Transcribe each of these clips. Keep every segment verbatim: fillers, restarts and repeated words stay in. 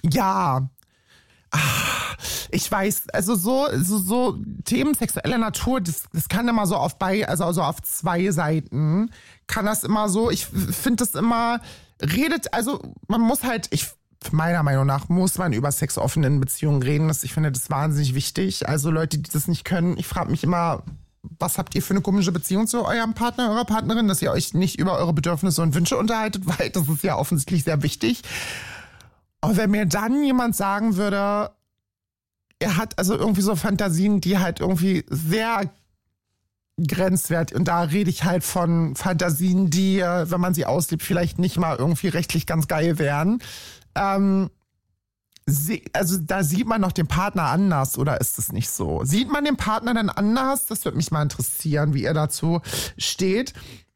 Ja. Ach, ich weiß, also so, so, so Themen sexueller Natur, das, das kann immer so auf bei, also, also auf zwei Seiten, kann das immer so, ich finde das immer, redet, also man muss halt, ich meiner Meinung nach muss man über Sex offen in Beziehungen reden. Das, ich finde das wahnsinnig wichtig. Also Leute, die das nicht können, ich frage mich immer, was habt ihr für eine komische Beziehung zu eurem Partner, eurer Partnerin, dass ihr euch nicht über eure Bedürfnisse und Wünsche unterhaltet, weil das ist ja offensichtlich sehr wichtig. Und wenn mir dann jemand sagen würde, er hat also irgendwie so Fantasien, die halt irgendwie sehr grenzwertig, und da rede ich halt von Fantasien, die, wenn man sie auslebt, vielleicht nicht mal irgendwie rechtlich ganz geil wären. Ähm, sie, also da sieht man noch den Partner anders, oder ist es nicht so? Sieht man den Partner dann anders? Das würde mich mal interessieren, wie er dazu steht.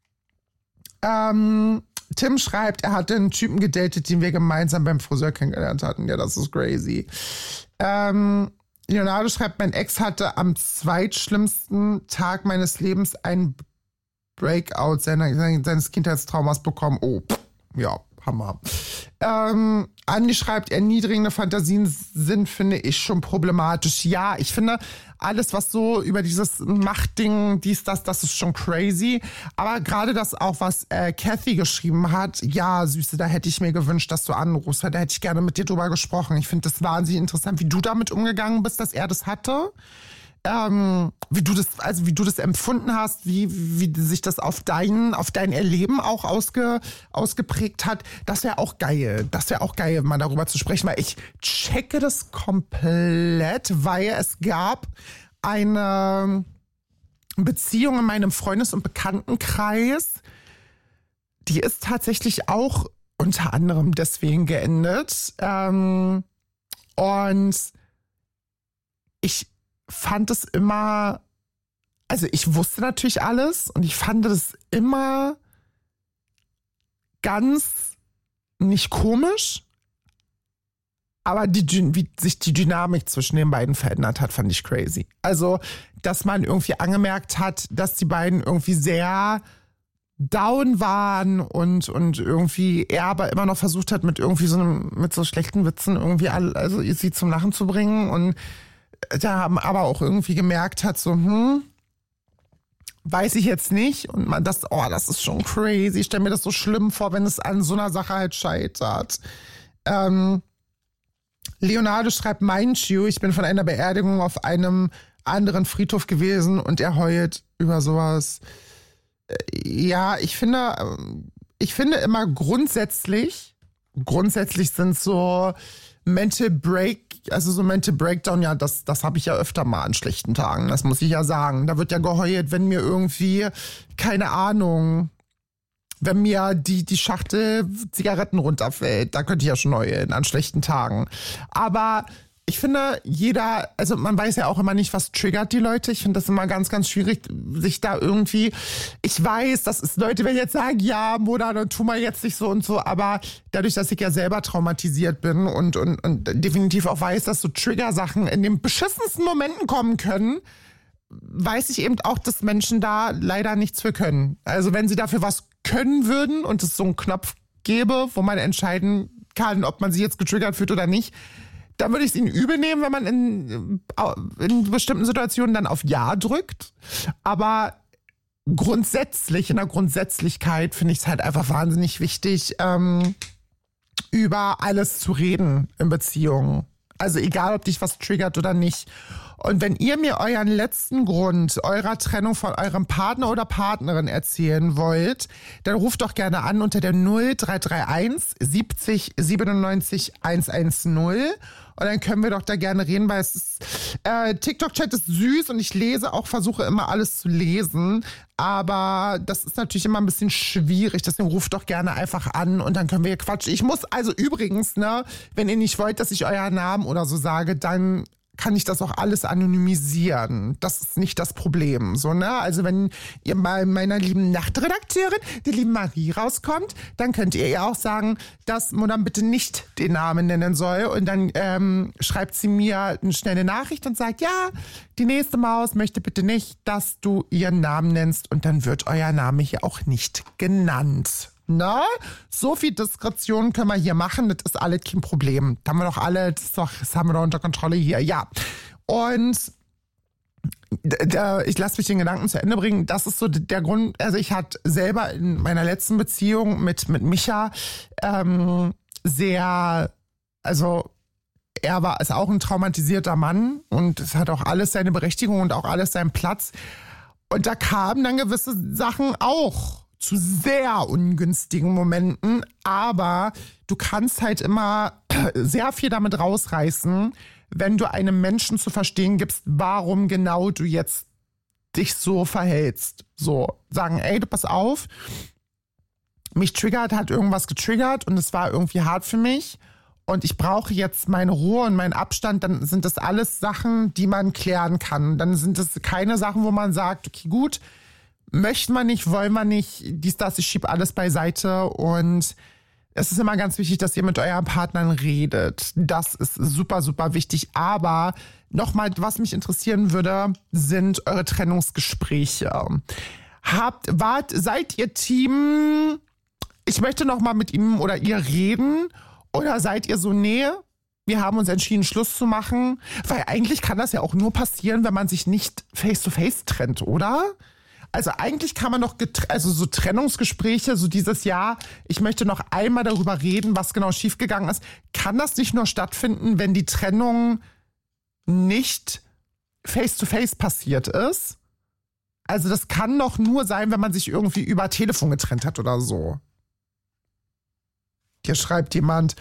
Ähm... Tim schreibt, er hatte einen Typen gedatet, den wir gemeinsam beim Friseur kennengelernt hatten. Ja, das ist crazy. Ähm, Leonardo schreibt, mein Ex hatte am zweitschlimmsten Tag meines Lebens ein Breakout seiner, seines Kindheitstraumas bekommen. Oh, pff, ja, Hammer. Ähm, Andi schreibt, erniedrigende Fantasien sind, finde ich, schon problematisch. Ja, ich finde, alles, was so über dieses Machtding, dies, das, das ist schon crazy. Aber gerade das auch, was äh, Kathy geschrieben hat, ja, Süße, da hätte ich mir gewünscht, dass du anrufst, weil da hätte ich gerne mit dir drüber gesprochen. Ich finde das wahnsinnig interessant, wie du damit umgegangen bist, dass er das hatte. Ähm, wie du das, also wie du das empfunden hast, wie, wie sich das auf dein, auf dein Erleben auch ausge, ausgeprägt hat, das wäre auch geil. Das wäre auch geil, mal darüber zu sprechen, weil ich checke das komplett, weil es gab eine Beziehung in meinem Freundes- und Bekanntenkreis, die ist tatsächlich auch unter anderem deswegen geendet. Ähm, und ich fand es immer, also ich wusste natürlich alles und ich fand es immer ganz nicht komisch, aber die, wie sich die Dynamik zwischen den beiden verändert hat, fand ich crazy. Also, dass man irgendwie angemerkt hat, dass die beiden irgendwie sehr down waren und, und irgendwie er aber immer noch versucht hat, mit irgendwie so einem, mit so schlechten Witzen irgendwie all, also sie zum Lachen zu bringen, und da haben aber auch irgendwie gemerkt hat, so, hm, weiß ich jetzt nicht. Und man das, oh, das ist schon crazy. Ich stelle mir das so schlimm vor, wenn es an so einer Sache halt scheitert. Ähm, Leonardo schreibt, mein Chiu, ich bin von einer Beerdigung auf einem anderen Friedhof gewesen und er heult über sowas. Ja, ich finde, ich finde immer grundsätzlich, grundsätzlich sind so Mental Break, also so Mental Breakdown, ja, das, das habe ich ja öfter mal an schlechten Tagen, das muss ich ja sagen. Da wird ja geheult, wenn mir irgendwie, keine Ahnung, wenn mir die, die Schachtel Zigaretten runterfällt, da könnte ich ja schon heulen an schlechten Tagen. Aber ich finde, jeder, also man weiß ja auch immer nicht, was triggert die Leute. Ich finde das immer ganz, ganz schwierig, sich da irgendwie, ich weiß, dass es Leute, wenn jetzt sagen, ja, Mona, dann tu mal jetzt nicht so und so, aber dadurch, dass ich ja selber traumatisiert bin und, und, und definitiv auch weiß, dass so Trigger-Sachen in den beschissensten Momenten kommen können, weiß ich eben auch, dass Menschen da leider nichts für können. Also wenn sie dafür was können würden und es so einen Knopf gäbe, wo man entscheiden kann, ob man sie jetzt getriggert fühlt oder nicht, dann würde ich es ihnen übel nehmen, wenn man in, in bestimmten Situationen dann auf Ja drückt. Aber grundsätzlich, in der Grundsätzlichkeit finde ich es halt einfach wahnsinnig wichtig, ähm, über alles zu reden in Beziehungen. Also egal, ob dich was triggert oder nicht. Und wenn ihr mir euren letzten Grund eurer Trennung von eurem Partner oder Partnerin erzählen wollt, dann ruft doch gerne an unter der null drei drei eins siebzig siebenundneunzig hundertzehn. Und dann können wir doch da gerne reden, weil es ist, äh, TikTok-Chat ist süß und ich lese auch, versuche immer alles zu lesen. Aber das ist natürlich immer ein bisschen schwierig, deswegen ruft doch gerne einfach an und dann können wir hier quatschen. Ich muss also übrigens, ne, wenn ihr nicht wollt, dass ich euren Namen oder so sage, dann kann ich das auch alles anonymisieren. Das ist nicht das Problem. So, ne? Also wenn ihr bei meiner lieben Nachtredakteurin, die lieben Marie, rauskommt, dann könnt ihr ihr auch sagen, dass Modern bitte nicht den Namen nennen soll. Und dann ähm, schreibt sie mir eine schnelle Nachricht und sagt, ja, die nächste Maus möchte bitte nicht, dass du ihren Namen nennst. Und dann wird euer Name hier auch nicht genannt. Na, so viel Diskretion können wir hier machen, das ist alles kein Problem. Da haben wir doch alle, das, ist doch, das haben wir doch unter Kontrolle hier, ja. Und ich lasse mich den Gedanken zu Ende bringen. Das ist so der Grund, also ich hatte selber in meiner letzten Beziehung mit, mit Micha ähm, sehr, also er war ist auch ein traumatisierter Mann und es hat auch alles seine Berechtigung und auch alles seinen Platz. Und da kamen dann gewisse Sachen auch zu sehr ungünstigen Momenten, aber du kannst halt immer sehr viel damit rausreißen, wenn du einem Menschen zu verstehen gibst, warum genau du jetzt dich so verhältst. So, sagen, ey, du pass auf, mich triggert, hat irgendwas getriggert und es war irgendwie hart für mich und ich brauche jetzt meine Ruhe und meinen Abstand, dann sind das alles Sachen, die man klären kann. Dann sind es keine Sachen, wo man sagt, okay, gut, möchten wir nicht, wollen wir nicht, dies, das, ich schieb alles beiseite und es ist immer ganz wichtig, dass ihr mit euren Partnern redet. Das ist super, super wichtig. Aber nochmal, was mich interessieren würde, sind eure Trennungsgespräche. Habt, wart, seid ihr Team, ich möchte nochmal mit ihm oder ihr reden? Oder seid ihr so, nee, wir haben uns entschieden, Schluss zu machen? Weil eigentlich kann das ja auch nur passieren, wenn man sich nicht face-to-face trennt, oder? Also eigentlich kann man doch, getr- also so Trennungsgespräche, so dieses Jahr, ich möchte noch einmal darüber reden, was genau schiefgegangen ist. Kann das nicht nur stattfinden, wenn die Trennung nicht face-to-face passiert ist? Also das kann doch nur sein, wenn man sich irgendwie über Telefon getrennt hat oder so. Hier schreibt jemand,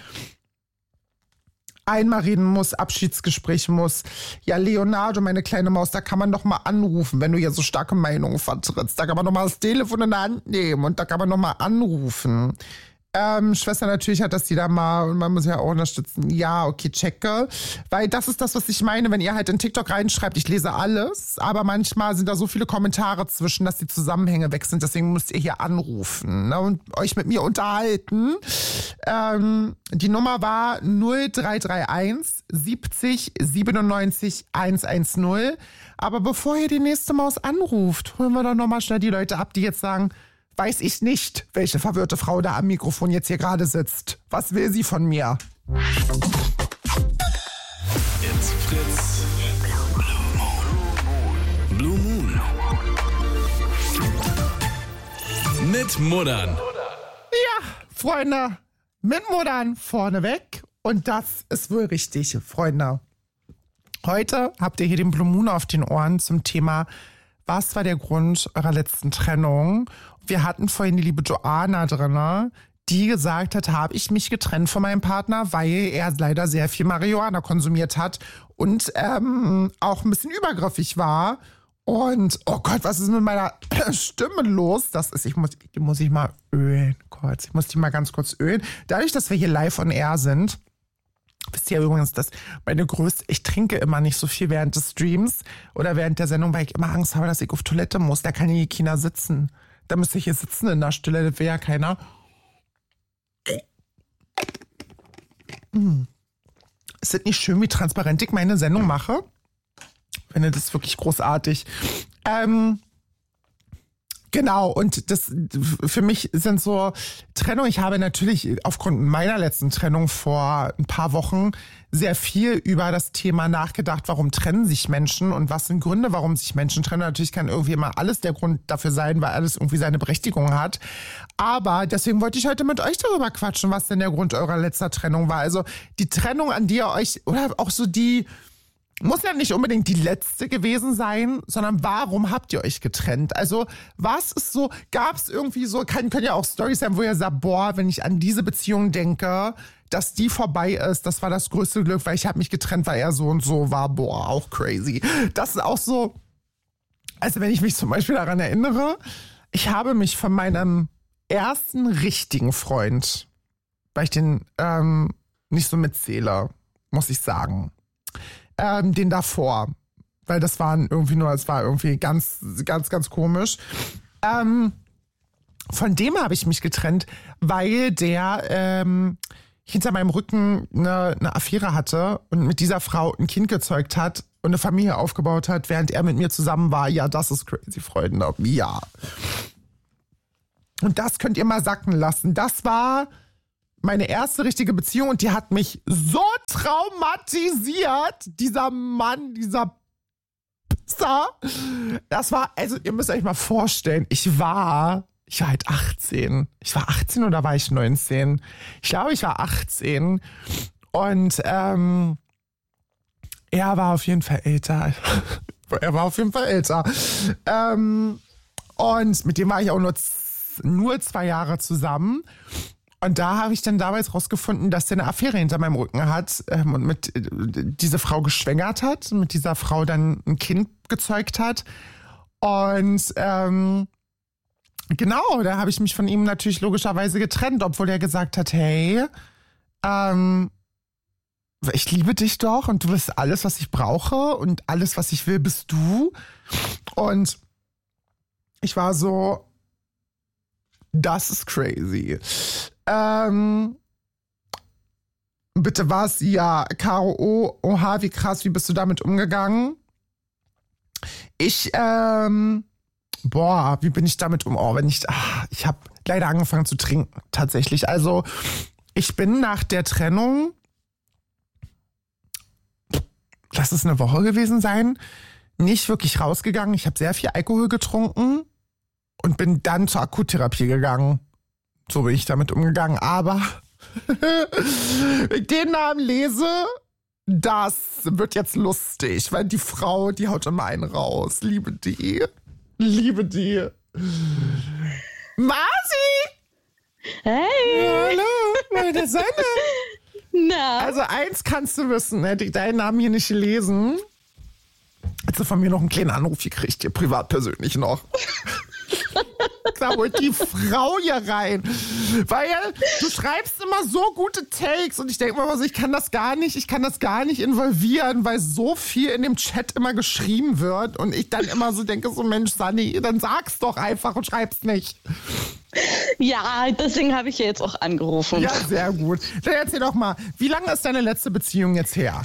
einmal reden muss, Abschiedsgespräch muss. Ja, Leonardo, meine kleine Maus, da kann man doch mal anrufen, wenn du hier so starke Meinungen vertrittst. Da kann man doch mal das Telefon in der Hand nehmen und da kann man doch mal anrufen. Ähm, Schwester, natürlich hat das die da mal und man muss ja auch unterstützen. Ja, okay, checke. Weil das ist das, was ich meine, wenn ihr halt in TikTok reinschreibt, ich lese alles, aber manchmal sind da so viele Kommentare zwischen, dass die Zusammenhänge weg sind. Deswegen müsst ihr hier anrufen, ne, und euch mit mir unterhalten. Ähm, die Nummer war null drei drei eins siebzig siebenundneunzig hundertzehn. Aber bevor ihr die nächste Maus anruft, holen wir doch nochmal schnell die Leute ab, die jetzt sagen, weiß ich nicht, welche verwirrte Frau da am Mikrofon jetzt hier gerade sitzt. Was will sie von mir? It's Fritz. Blue Moon. Mit Muddern. Ja, Freunde, mit Muddern vorneweg. Und das ist wohl richtig, Freunde. Heute habt ihr hier den Blue Moon auf den Ohren zum Thema, was war der Grund eurer letzten Trennung? Wir hatten vorhin die liebe Joanna drin, die gesagt hat, habe ich mich getrennt von meinem Partner, weil er leider sehr viel Marihuana konsumiert hat und ähm, auch ein bisschen übergriffig war. Und, oh Gott, was ist mit meiner Stimme los? Das ist, ich muss, die muss ich mal ölen, kurz. Ich muss die mal ganz kurz ölen. Dadurch, dass wir hier live on air sind, wisst ihr übrigens, dass meine größte, ich trinke immer nicht so viel während des Streams oder während der Sendung, weil ich immer Angst habe, dass ich auf Toilette muss. Da kann hier keiner sitzen. Da müsste ich hier sitzen in der Stille, das wäre ja keiner. Hm. Ist das nicht schön, wie transparent ich meine Sendung mache? Ich finde das wirklich großartig. Ähm, Genau, und das für mich sind so Trennung. Ich habe natürlich aufgrund meiner letzten Trennung vor ein paar Wochen sehr viel über das Thema nachgedacht, warum trennen sich Menschen und was sind Gründe, warum sich Menschen trennen. Natürlich kann irgendwie immer alles der Grund dafür sein, weil alles irgendwie seine Berechtigung hat. Aber deswegen wollte ich heute mit euch darüber quatschen, was denn der Grund eurer letzten Trennung war. Also die Trennung, an die ihr euch, oder auch so die, muss ja nicht unbedingt die letzte gewesen sein, sondern warum habt ihr euch getrennt? Also was ist so, gab es irgendwie so, kann, können ja auch Storys sein, wo ihr sagt, boah, wenn ich an diese Beziehung denke, dass die vorbei ist, das war das größte Glück, weil ich habe mich getrennt, weil er so und so war, boah, auch crazy. Das ist auch so, also wenn ich mich zum Beispiel daran erinnere, ich habe mich von meinem ersten richtigen Freund, weil ich den ähm, nicht so mitzähle, muss ich sagen, Ähm, den davor, weil das waren irgendwie nur, es war irgendwie ganz, ganz, ganz komisch. Ähm, von dem habe ich mich getrennt, weil der ähm, hinter meinem Rücken eine, eine Affäre hatte und mit dieser Frau ein Kind gezeugt hat und eine Familie aufgebaut hat, während er mit mir zusammen war. Ja, das ist crazy, Freunde. Ja. Und das könnt ihr mal sacken lassen. Das war meine erste richtige Beziehung und die hat mich so traumatisiert. Dieser Mann, dieser Pisser. Das war, also ihr müsst euch mal vorstellen, ich war, ich war halt achtzehn. Ich war achtzehn oder war ich neunzehn? Ich glaube, ich war achtzehn. Und ähm, er war auf jeden Fall älter. Er war auf jeden Fall älter. Ähm, und mit dem war ich auch nur, nur zwei Jahre zusammen. Und da habe ich dann damals rausgefunden, dass der eine Affäre hinter meinem Rücken hat ähm, und mit äh, diese Frau geschwängert hat, mit dieser Frau dann ein Kind gezeugt hat. Und ähm, genau, da habe ich mich von ihm natürlich logischerweise getrennt, obwohl er gesagt hat, hey, ähm, ich liebe dich doch und du bist alles, was ich brauche und alles, was ich will, bist du. Und ich war so, das ist crazy. Ähm, bitte was? Ja, Caro, oh, oha, wie krass, wie bist du damit umgegangen? Ich, ähm, boah, wie bin ich damit um? Oh, wenn ich, ach, ich habe leider angefangen zu trinken, tatsächlich. Also, ich bin nach der Trennung, lass es eine Woche gewesen sein, nicht wirklich rausgegangen. Ich habe sehr viel Alkohol getrunken und bin dann zur Akuttherapie gegangen. So bin ich damit umgegangen. Aber wenn ich den Namen lese, das wird jetzt lustig, weil die Frau, die haut immer einen raus. Liebe die. Liebe die. Marci! Hey! Hallo, meine Sonne. Na? Also eins kannst du wissen, hätte ich deinen Namen hier nicht gelesen, hättest du von mir noch einen kleinen Anruf gekriegt, hier privat persönlich noch. Da holt die Frau hier rein. Weil du schreibst immer so gute Takes und ich denke mal so, ich kann das gar nicht, ich kann das gar nicht involvieren, weil so viel in dem Chat immer geschrieben wird und ich dann immer so denke, so Mensch, Sanni, dann sag's doch einfach und schreib's nicht. Ja, deswegen habe ich ja jetzt auch angerufen. Ja, sehr gut. Dann erzähl doch mal, wie lange ist deine letzte Beziehung jetzt her?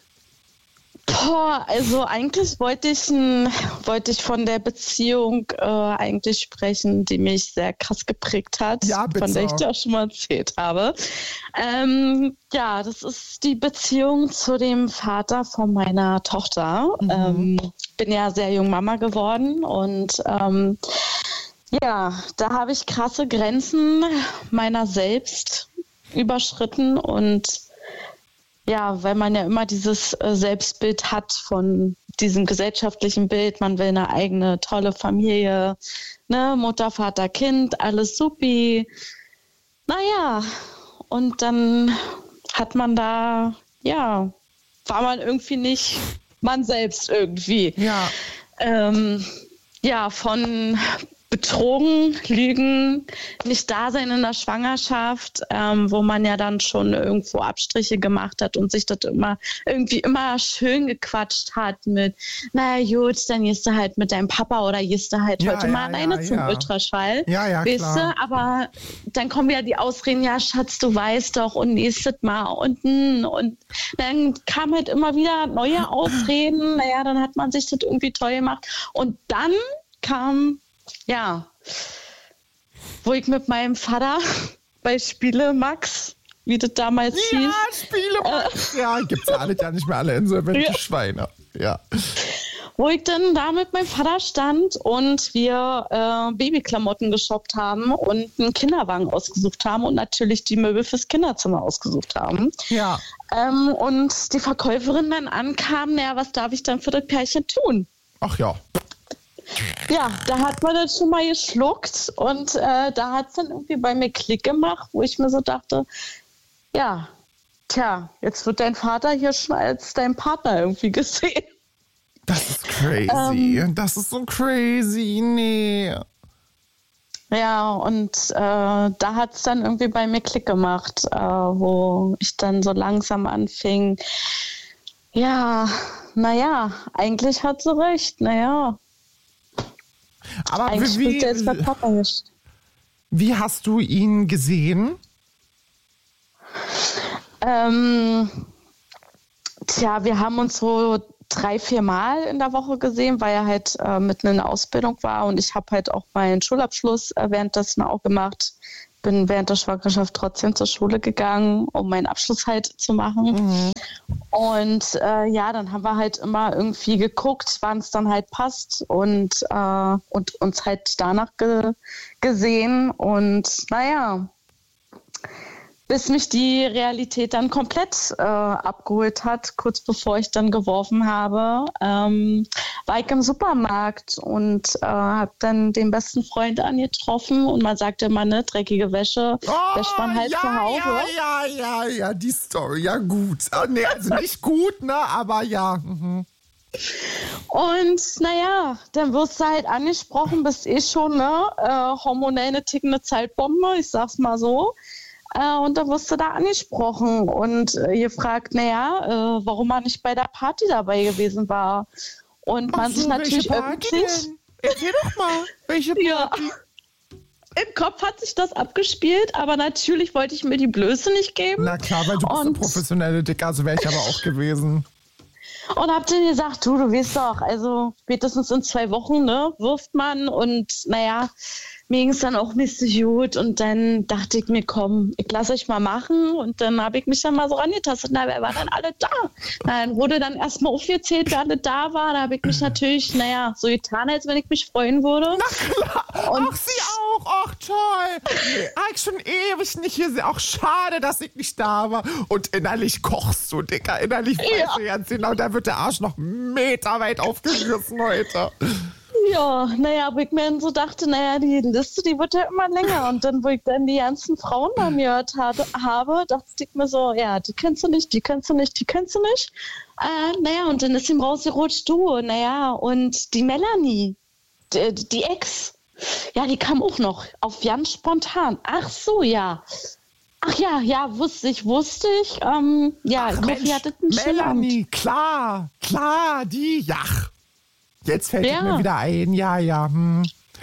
Boah, also eigentlich wollte ich, n, wollte ich von der Beziehung äh, eigentlich sprechen, die mich sehr krass geprägt hat, Ja, bitte. von der ich dir auch schon mal erzählt habe. Ähm, ja, das ist die Beziehung zu dem Vater von meiner Tochter. Mhm. Ähm, bin ja sehr jung Mama geworden und ähm, ja, da habe ich krasse Grenzen meiner selbst überschritten und ja, weil man ja immer dieses äh, Selbstbild hat von diesem gesellschaftlichen Bild. Man will eine eigene tolle Familie, ne, Mutter, Vater, Kind, alles supi. Naja, und dann hat man da, ja, war man irgendwie nicht man selbst irgendwie. Ja. Ähm, ja, von Betrogen, Lügen, nicht da sein in der Schwangerschaft, ähm, wo man ja dann schon irgendwo Abstriche gemacht hat und sich das immer irgendwie immer schön gequatscht hat mit, naja gut, dann gehst du halt mit deinem Papa oder gehst du halt Ja, heute ja, mal alleine ja, zum ja. Ultraschall. Ja, ja, weißt klar. du, aber dann kommen ja die Ausreden, ja Schatz, du weißt doch und nächstes Mal und und dann kam halt immer wieder neue Ausreden, naja, dann hat man sich das irgendwie toll gemacht und dann kam ja, wo ich mit meinem Vater bei Spiele Max, wie das damals Ja, hieß. Spiele Max. Äh. Ja, gibt's ja alle ja nicht mehr alle insolvente Ja. Schweine. Ja. Wo ich dann da mit meinem Vater stand und wir äh, Babyklamotten geshoppt haben und einen Kinderwagen ausgesucht haben und natürlich die Möbel fürs Kinderzimmer ausgesucht haben. Ja. Ähm, und die Verkäuferin dann ankam, naja, was darf ich dann für das Pärchen tun? Ach ja. Ja, da hat man das schon mal geschluckt und äh, da hat es dann irgendwie bei mir Klick gemacht, wo ich mir so dachte, ja, tja, jetzt wird dein Vater hier schon als dein Partner irgendwie gesehen. Das ist crazy. Ähm. das ist so crazy. Nee. Ja, und äh, da hat es dann irgendwie bei mir Klick gemacht, äh, wo ich dann so langsam anfing, ja, naja, eigentlich hat sie recht, naja. Aber Eigentlich wie, bist du jetzt bei Papa nicht. wie hast du ihn gesehen? Ähm, tja, wir haben uns so drei, vier Mal in der Woche gesehen, weil er halt äh, mitten in der Ausbildung war. Und ich habe halt auch meinen Schulabschluss äh, währenddessen auch gemacht. Bin während der Schwangerschaft trotzdem zur Schule gegangen, um meinen Abschluss halt zu machen. Mhm. Und äh, ja, dann haben wir halt immer irgendwie geguckt, wann es dann halt passt und, äh, und uns halt danach ge- gesehen. Und naja, bis mich die Realität dann komplett äh, abgeholt hat, kurz bevor ich dann geworfen habe, ähm, war ich im Supermarkt und äh, habe dann den besten Freund angetroffen und man sagte immer, ne, dreckige Wäsche, Oh, wäscht man halt ja, zu Hause. ja, ja, ja, ja, die Story, ja gut. Oh, nee, also nicht gut, ne, aber ja. Mhm. Und naja, dann wirst du halt angesprochen, bist eh schon ne, äh, hormonell eine tickende Zeitbombe, ich sag's mal so. Äh, und dann wirst du da angesprochen und äh, gefragt, naja, äh, warum man nicht bei der Party dabei gewesen war. Und man Ach so, sich natürlich welche Party irgendwie... denn? Erzähl doch mal, welche Party? Ja. Im Kopf hat sich das abgespielt, aber natürlich wollte ich mir die Blöße nicht geben. Na klar, weil du bist eine Und- professionelle Dicker, so wäre ich aber auch gewesen. Und hab dann gesagt, du, du weißt doch, also spätestens in zwei Wochen, ne, wirft man und naja, mir ging es dann auch nicht so gut und dann dachte ich mir, komm, ich lasse euch mal machen und dann habe ich mich dann mal so rangetastet, na, wer war dann alle da? Na, dann wurde dann erstmal aufgezählt, wer alle da war, da habe ich mich natürlich, naja, so getan, als wenn ich mich freuen würde. Na klar, Und- ach sie auch, ach toll. Nee, hab ich schon ewig nicht hier, auch schade, dass ich nicht da war. Und innerlich kochst du, Dicker, innerlich weißt Ja. du ganz genau, da wird der Arsch noch meterweit aufgerissen heute. Ja, naja, wo ich mir dann so dachte, naja, die Liste, die wird ja immer länger. Und dann, wo ich dann die ganzen Frauen bei mir gehört hatte, habe, dachte ich mir so, ja, die kennst du nicht, die kennst du nicht, die kennst du nicht. Äh, naja, und dann ist ihm rausgerutscht, du, naja, und die Melanie, die, die Ex, ja, die kam auch noch, auf ganz spontan. Ach so, ja. Ach ja, ja, wusste ich, wusste ich. Ähm, ja, ich hoffe, ihr hattet einen schönen Abend. Melanie, klar, klar, die, ja. Jetzt fällt Ja. es mir wieder ein, ja, ja. Hm.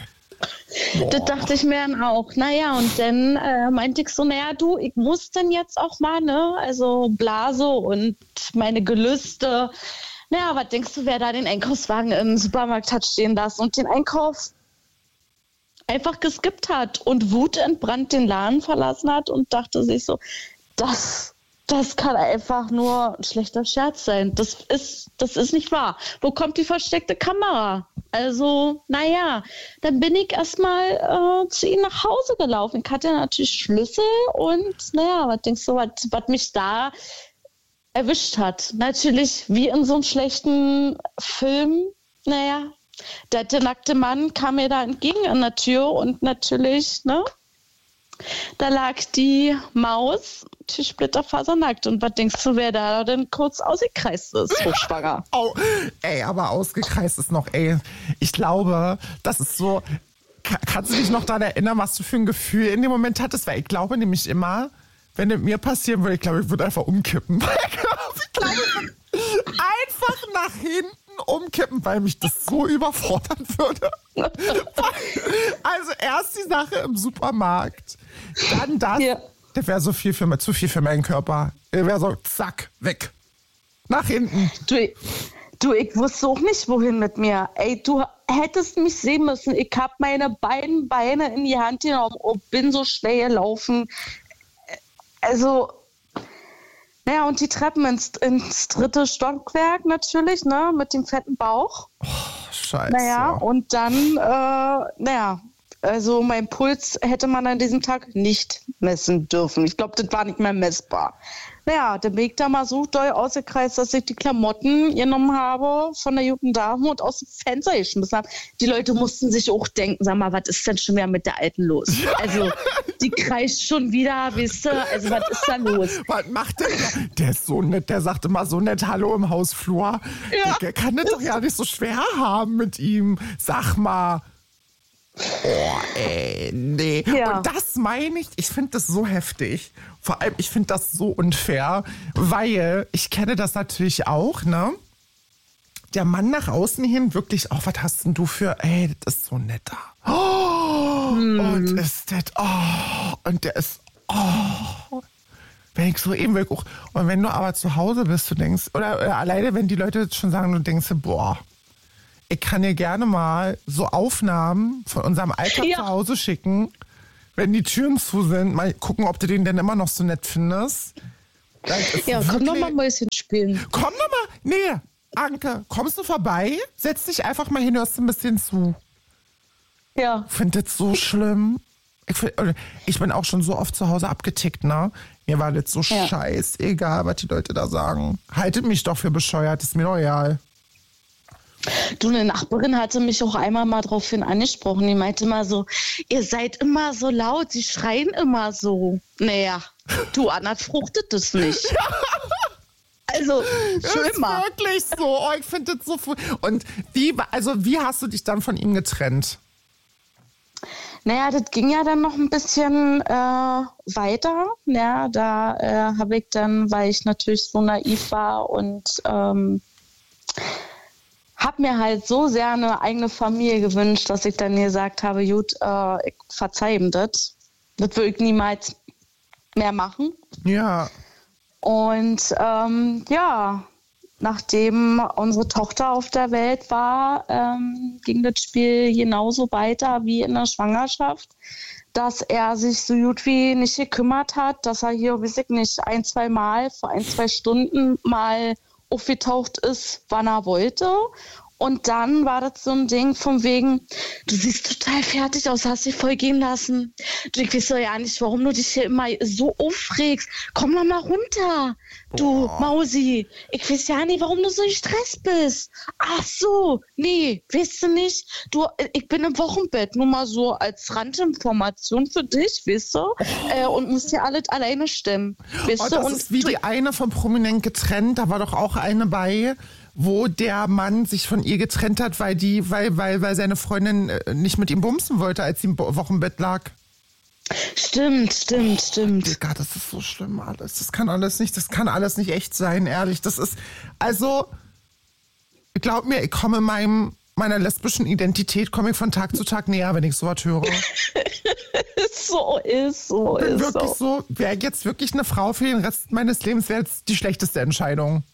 Das dachte ich mir dann auch. Naja, und dann äh, meinte ich so, naja, du, ich muss denn jetzt auch mal, ne? Also Blase und meine Gelüste. Naja, was denkst du, wer da den Einkaufswagen im Supermarkt hat stehen lassen und den Einkauf einfach geskippt hat und wutentbrannt den Laden verlassen hat und dachte sich so, das... Das kann einfach nur ein schlechter Scherz sein. Das ist, das ist nicht wahr. Wo kommt die versteckte Kamera? Also, naja, dann bin ich erstmal äh, zu ihm nach Hause gelaufen. Ich hatte natürlich Schlüssel und, naja, was denkst du, was, was mich da erwischt hat? Natürlich, wie in so einem schlechten Film, naja, der, der nackte Mann kam mir da entgegen an der Tür und natürlich, ne? Da lag die Maus, splitterfasernackt. Und was denkst du, wer da denn kurz ausgekreist ist, hochschwanger? Oh, ey, aber ausgekreist ist noch, ey, ich glaube, das ist so, ka- kannst du dich noch daran erinnern, was du für ein Gefühl in dem Moment hattest? Weil ich glaube nämlich immer, wenn es mir passieren würde, ich glaube, ich würde einfach umkippen. ich glaube, ich würde einfach nach hinten umkippen, weil mich das so überfordern würde. Also erst die Sache im Supermarkt, dann das. Ja. Das wäre so viel für, zu viel für meinen Körper. Der wäre so, zack, weg. Nach hinten. Du, du, ich wusste auch nicht, wohin mit mir. Ey, du hättest mich sehen müssen. Ich habe meine beiden Beine in die Hand genommen und bin so schnell gelaufen. Also, naja, und die Treppen ins, ins dritte Stockwerk natürlich, ne, mit dem fetten Bauch. Scheiße. Naja, und dann, äh, naja, also mein Puls hätte man an diesem Tag nicht messen dürfen. Ich glaube, das war nicht mehr messbar. Naja, der Weg da mal so doll ausgekreist, dass ich die Klamotten genommen habe von der jungen Dame und aus dem Fenster geschmissen habe. Die Leute mussten sich auch denken, sag mal, was ist denn schon wieder mit der Alten los? Also, die kreist schon wieder, weißt du, also was ist da los? Was macht der? Der ist so nett, der sagt immer so nett Hallo im Hausflur. Ja. Der kann das doch ja nicht so schwer haben mit ihm. Sag mal. Oh, ey, nee. Ja. Und das meine ich, ich finde das so heftig. Vor allem, ich finde das so unfair, weil ich kenne das natürlich auch, ne? Der Mann nach außen hin wirklich, oh, was hast denn du für, ey, das ist so nett da. Oh, hm. Und ist das, oh, und der ist, oh. Wenn ich so eben will, auch, und wenn du aber zu Hause bist, du denkst, oder, oder alleine, wenn die Leute jetzt schon sagen, du denkst, boah, ich kann dir gerne mal so Aufnahmen von unserem Alltag Ja. zu Hause schicken, wenn die Türen zu sind, mal gucken, ob du den denn immer noch so nett findest. Das ist Ja, komm wirklich- doch mal Mäuschen spielen. Komm doch mal, nee, Anke, kommst du vorbei? Setz dich einfach mal hin, hörst ein bisschen zu. Ja. Ich finde das so schlimm. Ich, find, ich bin auch schon so oft zu Hause abgetickt, ne? Mir war das so Ja. scheißegal, was die Leute da sagen. Haltet mich doch für bescheuert, ist mir doch egal. Du, eine Nachbarin hatte mich auch einmal mal draufhin angesprochen. Die meinte mal so, ihr seid immer so laut, sie schreien immer so. Naja, du, Anna, fruchtet das nicht. Also, schön Ist mal. wirklich so. Oh, ich finde das so. fu- Und wie, also wie hast du dich dann von ihm getrennt? Naja, das ging ja dann noch ein bisschen äh, weiter. Ja, da äh, habe ich dann, weil ich natürlich so naiv war und ähm, habe mir halt so sehr eine eigene Familie gewünscht, dass ich dann gesagt habe, gut, äh, ich verzeih ihm das. Das will ich niemals mehr machen. Ja. Und ähm, ja, nachdem unsere Tochter auf der Welt war, ähm, ging das Spiel genauso weiter wie in der Schwangerschaft, dass er sich so gut wie nicht gekümmert hat, dass er hier, weiß ich nicht, ein, zwei Mal für ein, zwei Stunden mal aufgetaucht ist, wann er wollte. Und dann war das so ein Ding von wegen, du siehst total fertig aus, hast dich voll gehen lassen. Du, ich weiß doch ja nicht, warum du dich hier immer so aufregst. Komm doch mal runter, du Mausi. Ich weiß ja nicht, warum du so gestresst bist. Ach so, nee, weißt du nicht? Du, ich bin im Wochenbett, nur mal so als Randinformation für dich, weißt du? Äh, und muss dir alles alleine stemmen, weißt Oh, du? das Und ist wie du, die eine von Prominent getrennt. Da war doch auch eine bei, wo der Mann sich von ihr getrennt hat, weil die, weil, weil, weil seine Freundin äh, nicht mit ihm bumsen wollte, als sie im Bo- Wochenbett lag. stimmt, stimmt, stimmt. Digga, das ist so schlimm alles. Das kann alles nicht, das kann alles nicht echt sein, ehrlich. Das ist, also, glaub mir, ich komme meinem, meiner lesbischen Identität, komme ich von Tag zu Tag näher, wenn ich sowas höre. So ist, so Bin ist wirklich so. so, wäre jetzt wirklich eine Frau für den Rest meines Lebens, wäre jetzt die schlechteste Entscheidung.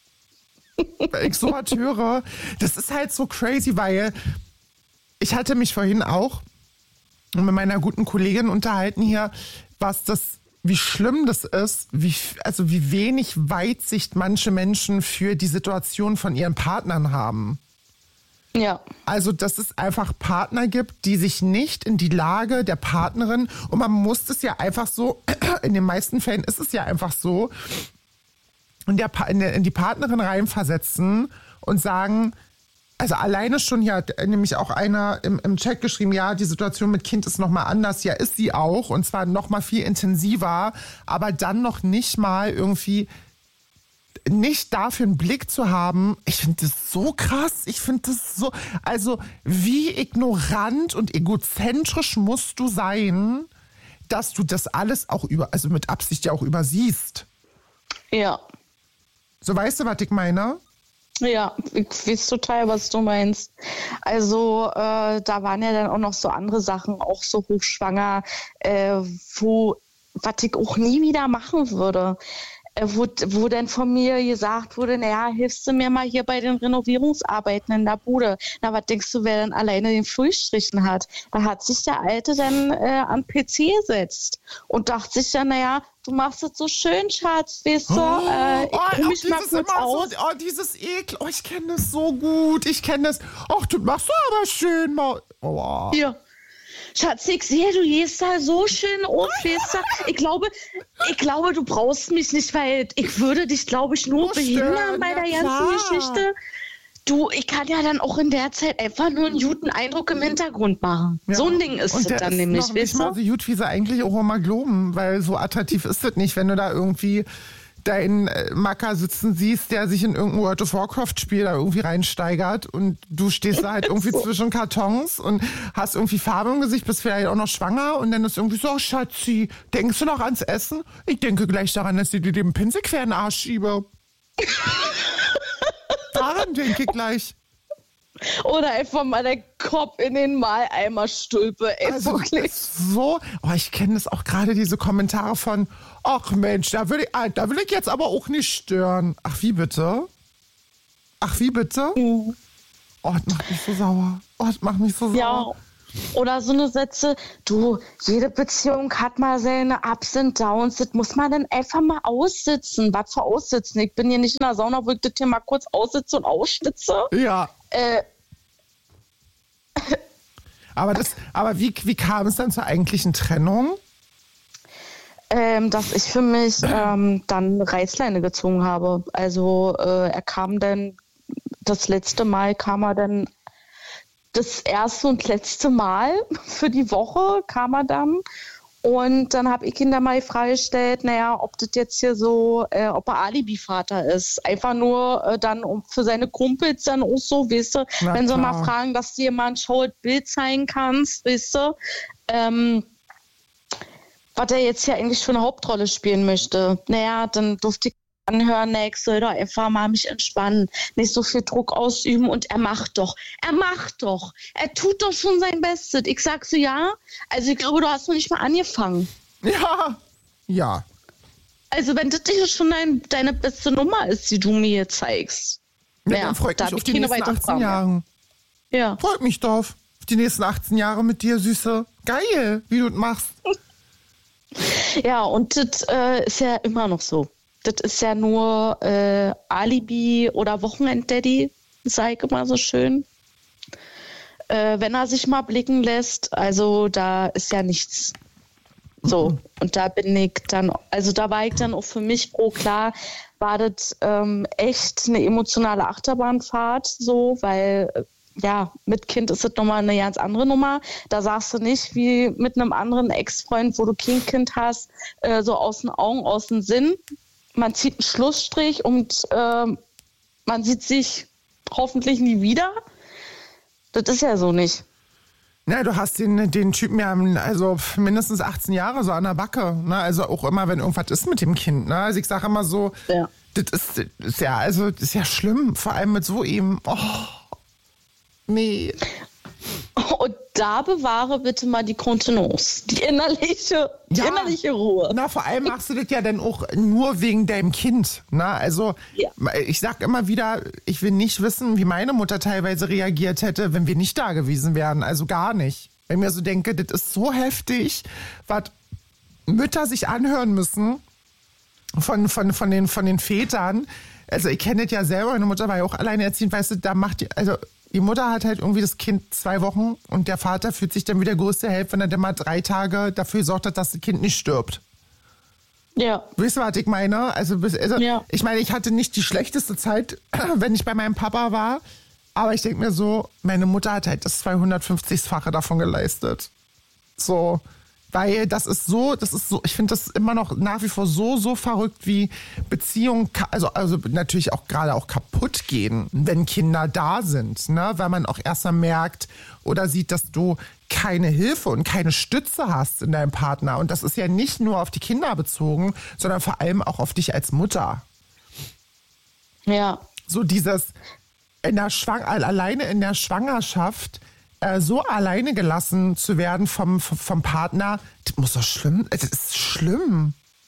Weil ich sowas höre, das ist halt so crazy, weil ich hatte mich vorhin auch mit meiner guten Kollegin unterhalten hier, was das, wie schlimm das ist, wie, also wie wenig Weitsicht manche Menschen für die Situation von ihren Partnern haben. Ja. Also, dass es einfach Partner gibt, die sich nicht in die Lage der Partnerin, und man muss es ja einfach so, in den meisten Fällen ist es ja einfach so, in, der, Pa- in, der, in die Partnerin reinversetzen und sagen, also alleine schon, hier hat nämlich auch einer im, im Chat geschrieben, ja, die Situation mit Kind ist nochmal anders. Ja, ist sie auch, und zwar nochmal viel intensiver, aber dann noch nicht mal irgendwie nicht dafür einen Blick zu haben. Ich finde das so krass. Ich finde das so, also wie ignorant und egozentrisch musst du sein, dass du das alles auch über, also mit Absicht ja auch übersiehst. Ja. So, weißt du, was ich meine? Ja, ich weiß total, was du meinst. Also, äh, da waren ja dann auch noch so andere Sachen, auch so hochschwanger, äh, wo, was ich auch nie wieder machen würde. Äh, wo, wo dann von mir gesagt wurde, naja, hilfst du mir mal hier bei den Renovierungsarbeiten in der Bude. Na, was denkst du, wer dann alleine den Flur gestrichen hat? Da hat sich der Alte dann äh, am P C gesetzt und dachte sich dann, naja, du machst es so schön, Schatz, weißt du, äh, ich Oh, ruh auch mich mal dieses kurz immer aus. so, oh, dieses Ekel. Oh, ich kenne das so gut. Ich kenne das. Ach, du machst aber schön mal. Oh. Hier. Schatz, ich sehe, du gehst da so schön auf, weißt du? Ich glaube, ich glaube, du brauchst mich nicht, weil ich würde dich, glaube ich, nur Nur behindern stören, bei ja, der klar. ganzen Geschichte. Du, ich kann ja dann auch in der Zeit einfach nur einen guten Eindruck im Hintergrund machen. Ja. So ein Ding ist Und es der dann ist nämlich, noch nicht weißt mal du? so gut, wie sie eigentlich auch immer glauben, weil so attraktiv ist das nicht, wenn du da irgendwie deinen äh, Macker sitzen siehst, der sich in irgendein World of Warcraft-Spiel da irgendwie reinsteigert und du stehst da halt irgendwie zwischen Kartons und hast irgendwie Farbe im Gesicht, bist vielleicht auch noch schwanger und dann ist irgendwie so, oh, Schatzi, denkst du noch ans Essen? Ich denke gleich daran, dass ich dir den Pinsel quer in den Arsch schiebe. Daran denke ich gleich. Oder einfach mal der Kopf in den Mülleimer stülpe. Ey, Also wirklich. so, oh, ich kenne das auch gerade, diese Kommentare von, ach Mensch, da will, ich, ah, da will ich jetzt aber auch nicht stören. Ach, wie bitte? Ach, wie bitte? Mhm. Oh, das macht mich so sauer. Oh, das macht mich so sauer. Ja, oder so eine Sätze, du, jede Beziehung hat mal seine Ups und Downs, das muss man dann einfach mal aussitzen. Was für aussitzen? Ich bin hier nicht in der Sauna, wo ich das hier mal kurz aussitze und ausschnitze. Ja. Äh, Aber, das, aber wie, wie kam es dann zur eigentlichen Trennung? ähm, dass ich für mich ähm, dann Reißleine gezogen habe. Also äh, er kam dann, das letzte Mal kam er dann, das erste und letzte Mal für die Woche kam er dann. Und dann habe ich ihn dann mal die Frage gestellt, naja, ob das jetzt hier so, äh, ob er Alibi-Vater ist. Einfach nur äh, dann um, für seine Kumpels dann auch so, weißt du, Na wenn sie klar. mal fragen, dass du dir mal ein schaues Bild zeigen kannst, weißt du, ähm, was er jetzt hier eigentlich für eine Hauptrolle spielen möchte. Naja, dann durfte ich anhören, nee, ich soll doch einfach mal mich entspannen, nicht so viel Druck ausüben und er macht doch, er macht doch, er tut doch schon sein Bestes. Ich sag so, ja, also ich glaube, du hast noch nicht mal angefangen. Ja. Ja. Also wenn das hier schon dein, deine beste Nummer ist, die du mir hier zeigst. Ja, Ja, dann freut da mich hab auf ich die keine nächsten weiteren achtzehn Fragen mehr. Jahre. Ja. Freut mich doch. Auf die nächsten achtzehn Jahre mit dir, Süße. Geil, wie du das machst. Ja, und das äh, ist ja immer noch so. Das ist ja nur äh, Alibi oder Wochenend-Daddy, sag ich immer so schön. Äh, wenn er sich mal blicken lässt, also da ist ja nichts. So, mhm. Und da bin ich dann, also da war ich dann auch für mich froh, klar, war das ähm, echt eine emotionale Achterbahnfahrt, so, weil äh, ja, mit Kind ist das nochmal eine ganz andere Nummer. Da sagst du nicht wie mit einem anderen Ex-Freund, wo du kein Kind hast, äh, so aus den Augen, aus dem Sinn. Man zieht einen Schlussstrich und äh, man sieht sich hoffentlich nie wieder. Das ist ja so nicht. Na, du hast den, den Typen ja also mindestens achtzehn Jahre so an der Backe. Ne? Also auch immer, wenn irgendwas ist mit dem Kind. Ne? Also ich sage immer so, Ja. das ist, das ist ja, also das ist ja schlimm, vor allem mit so ihm. Oh, nee. Und da bewahre bitte mal die Kontenance, die innerliche, die Ja. innerliche Ruhe. Na, vor allem machst du das ja dann auch nur wegen deinem Kind. Ne? Also Ja. ich sag immer wieder, ich will nicht wissen, wie meine Mutter teilweise reagiert hätte, wenn wir nicht da gewesen wären. Also gar nicht. Wenn ich mir so denke, das ist so heftig, was Mütter sich anhören müssen von, von, von, den, von den Vätern. Also ich kenne das ja selber, meine Mutter war ja auch alleinerziehend, weißt du, da macht die, also die Mutter hat halt irgendwie das Kind zwei Wochen und der Vater fühlt sich dann wie der größte Held, wenn er dann mal drei Tage dafür gesorgt hat, dass das Kind nicht stirbt. Ja. Weißt du, was ich meine? Also, bis- also Ja. ich meine, ich hatte nicht die schlechteste Zeit, wenn ich bei meinem Papa war, aber ich denke mir so, meine Mutter hat halt das zweihundertfünfzigfache davon geleistet. So, weil das ist so, das ist so, ich finde das immer noch nach wie vor so, so verrückt, wie Beziehungen, ka- also, also natürlich auch gerade auch kaputt gehen, wenn Kinder da sind, ne? Weil man auch erst mal merkt oder sieht, dass du keine Hilfe und keine Stütze hast in deinem Partner. Und das ist ja nicht nur auf die Kinder bezogen, sondern vor allem auch auf dich als Mutter. Ja. So dieses in der Schwang alleine in der Schwangerschaft äh, so alleine gelassen zu werden vom, vom, vom Partner, das muss doch schlimm, das ist schlimm.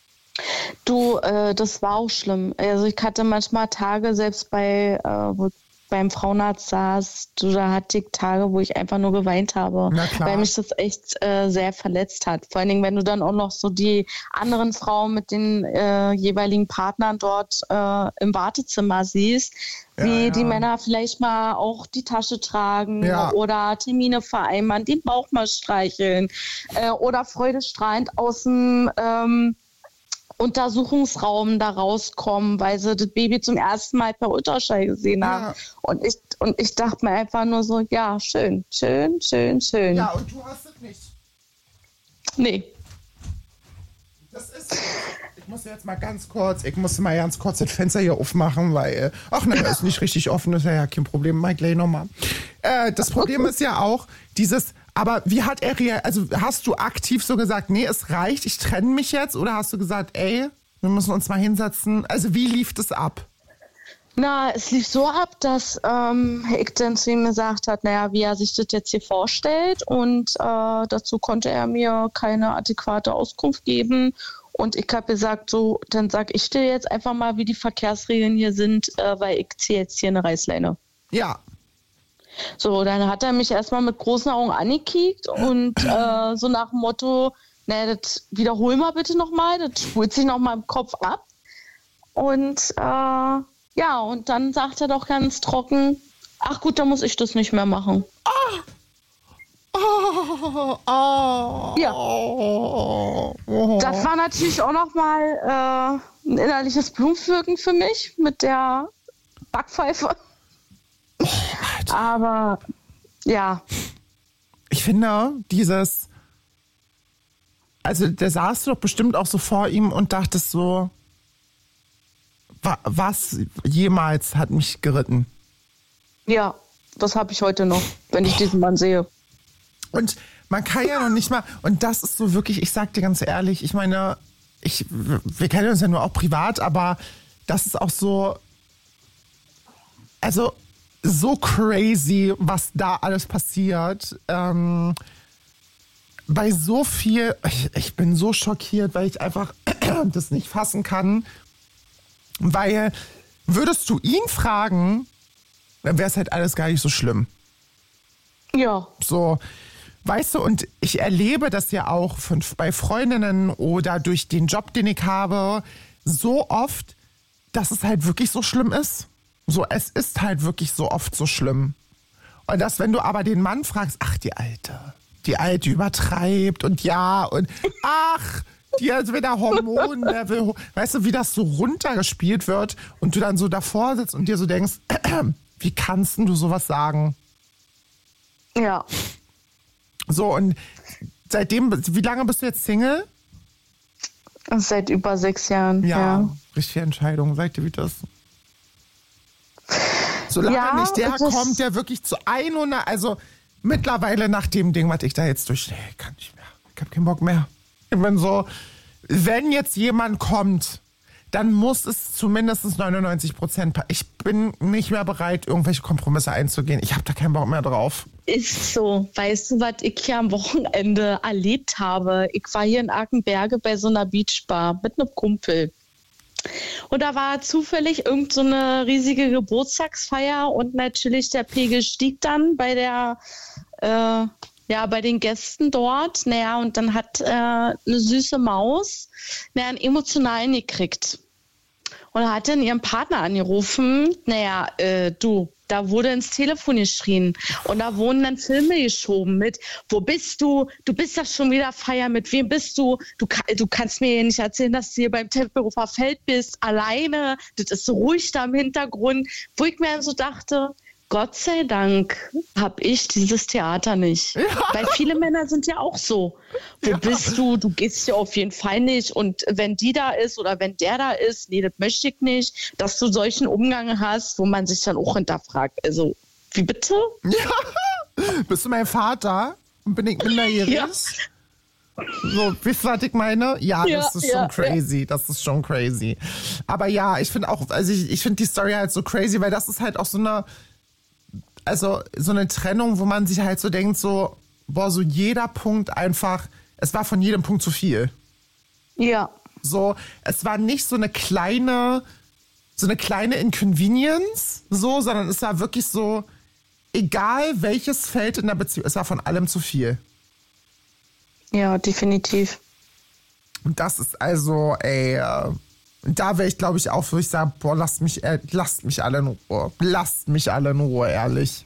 Du, äh, das war auch schlimm. Also ich hatte manchmal Tage, selbst bei, äh, wo ich beim Frauenarzt saß, du, da hatte ich Tage, wo ich einfach nur geweint habe, Na klar. weil mich das echt äh, sehr verletzt hat. Vor allen Dingen, wenn du dann auch noch so die anderen Frauen mit den äh, jeweiligen Partnern dort äh, im Wartezimmer siehst, wie Ja, ja. die Männer vielleicht mal auch die Tasche tragen Ja. oder Termine vereinbaren, den Bauch mal streicheln äh, oder freudestrahlend aus dem ähm, Untersuchungsraum da rauskommen, weil sie das Baby zum ersten Mal per Ultraschall gesehen haben. Ja. Und ich, und ich dachte mir einfach nur so, ja, schön, schön, schön, schön. Ja, und du hast es nicht. Nee. Das ist. Ich muss jetzt mal ganz kurz, ich muss mal ganz kurz das Fenster hier aufmachen, weil, ach nein, ist nicht richtig offen, ist ja, ja kein Problem, Mike, gleich nochmal. Äh, das Problem ist ja auch, dieses, aber wie hat er reagiert, also hast du aktiv so gesagt, nee, es reicht, ich trenne mich jetzt, oder hast du gesagt, ey, wir müssen uns mal hinsetzen, also wie lief das ab? Na, es lief so ab, dass ähm, ich dann zu ihm gesagt hat, naja, wie er sich das jetzt hier vorstellt. Und äh, dazu konnte er mir keine adäquate Auskunft geben. Und ich habe gesagt, so, dann sag ich dir jetzt einfach mal, wie die Verkehrsregeln hier sind, äh, weil ich ziehe jetzt hier eine Reißleine. Ja. So, dann hat er mich erstmal mit großen Augen angekickt und äh, so nach dem Motto, naja, das wiederhol mal bitte nochmal, das spult sich nochmal im Kopf ab. Und äh, ja, und dann sagt er doch ganz trocken, ach gut, dann muss ich das nicht mehr machen. Ah. Oh, oh, ja. Oh. Das war natürlich auch nochmal äh, ein innerliches Blumenpflücken für mich mit der Backpfeife. Oh, aber ja. Ich finde, dieses, also da saßt du doch bestimmt auch so vor ihm und dachtest so, wa- was jemals hat mich geritten? Ja, das habe ich heute noch, wenn ich diesen Mann sehe. Und man kann ja noch nicht mal, und das ist so wirklich, ich sag dir ganz ehrlich, ich meine, ich, wir kennen uns ja nur auch privat, aber das ist auch so, also so crazy, was da alles passiert. Ähm, bei so viel, ich, ich bin so schockiert, weil ich einfach das nicht fassen kann. Weil würdest du ihn fragen, dann wäre es halt alles gar nicht so schlimm. Ja. So, weißt du, und ich erlebe das ja auch von, bei Freundinnen oder durch den Job, den ich habe, so oft, dass es halt wirklich so schlimm ist. So, es ist halt wirklich so oft so schlimm. Und dass, wenn du aber den Mann fragst, ach, die Alte, die Alte übertreibt und ja, und ach, die hat wieder Hormonlevel, weißt du, wie das so runtergespielt wird und du dann so davor sitzt und dir so denkst, wie kannst denn du sowas sagen? Ja. So, und seitdem, wie lange bist du jetzt Single? Seit über sechs Jahren. Ja, ja. richtige Entscheidung, sag dir wie das. Solange ja, nicht der kommt, der wirklich zu hundert, also mittlerweile nach dem Ding, was ich da jetzt durch, nee, kann nicht mehr, ich hab keinen Bock mehr. Ich bin so, wenn jetzt jemand kommt, dann muss es zumindest neunundneunzig Prozent, ich bin nicht mehr bereit, irgendwelche Kompromisse einzugehen. Ich habe da keinen Bock mehr drauf. Ist so. Weißt du, was ich hier am Wochenende erlebt habe? Ich war hier in Arkenberge bei so einer Beachbar mit einem Kumpel. Und da war zufällig irgend so eine riesige Geburtstagsfeier und natürlich der Pegel stieg dann bei der, äh, ja, bei den Gästen dort. Naja, und dann hat äh, eine süße Maus naja, einen emotionalen gekriegt. Und hat dann ihren Partner angerufen. Naja, äh, du, da wurde ins Telefon geschrien und da wurden dann Filme geschoben mit, wo bist du? Du bist doch schon wieder feiern, mit wem bist du? Du, du kannst mir nicht erzählen, dass du hier beim Tempelhofer Feld bist, alleine. Das ist so ruhig da im Hintergrund, wo ich mir dann so dachte, Gott sei Dank habe ich dieses Theater nicht. Ja. Weil viele Männer sind ja auch so. Wo ja. bist du? Du gehst ja auf jeden Fall nicht. Und wenn die da ist oder wenn der da ist, nee, das möchte ich nicht, dass du solchen Umgang hast, wo man sich dann auch hinterfragt. Also, wie bitte? Ja. Bist du mein Vater? Und bin ich minderjährig? Ja. So, wisst ihr, was ich meine? Ja, ja das ist ja, schon crazy. Ja. Das ist schon crazy. Aber ja, ich finde auch, also ich, ich finde die Story halt so crazy, weil das ist halt auch so eine, also so eine Trennung, wo man sich halt so denkt, so, boah, so jeder Punkt einfach, es war von jedem Punkt zu viel. Ja. So, es war nicht so eine kleine, so eine kleine Inconvenience, so, sondern es war wirklich so, egal welches Feld in der Beziehung, es war von allem zu viel. Ja, definitiv. Und das ist also, ey, äh, da wäre ich, glaube ich, auch, wo ich sage, boah, lasst mich, äh, lasst mich alle in Ruhe. Lasst mich alle in Ruhe, ehrlich.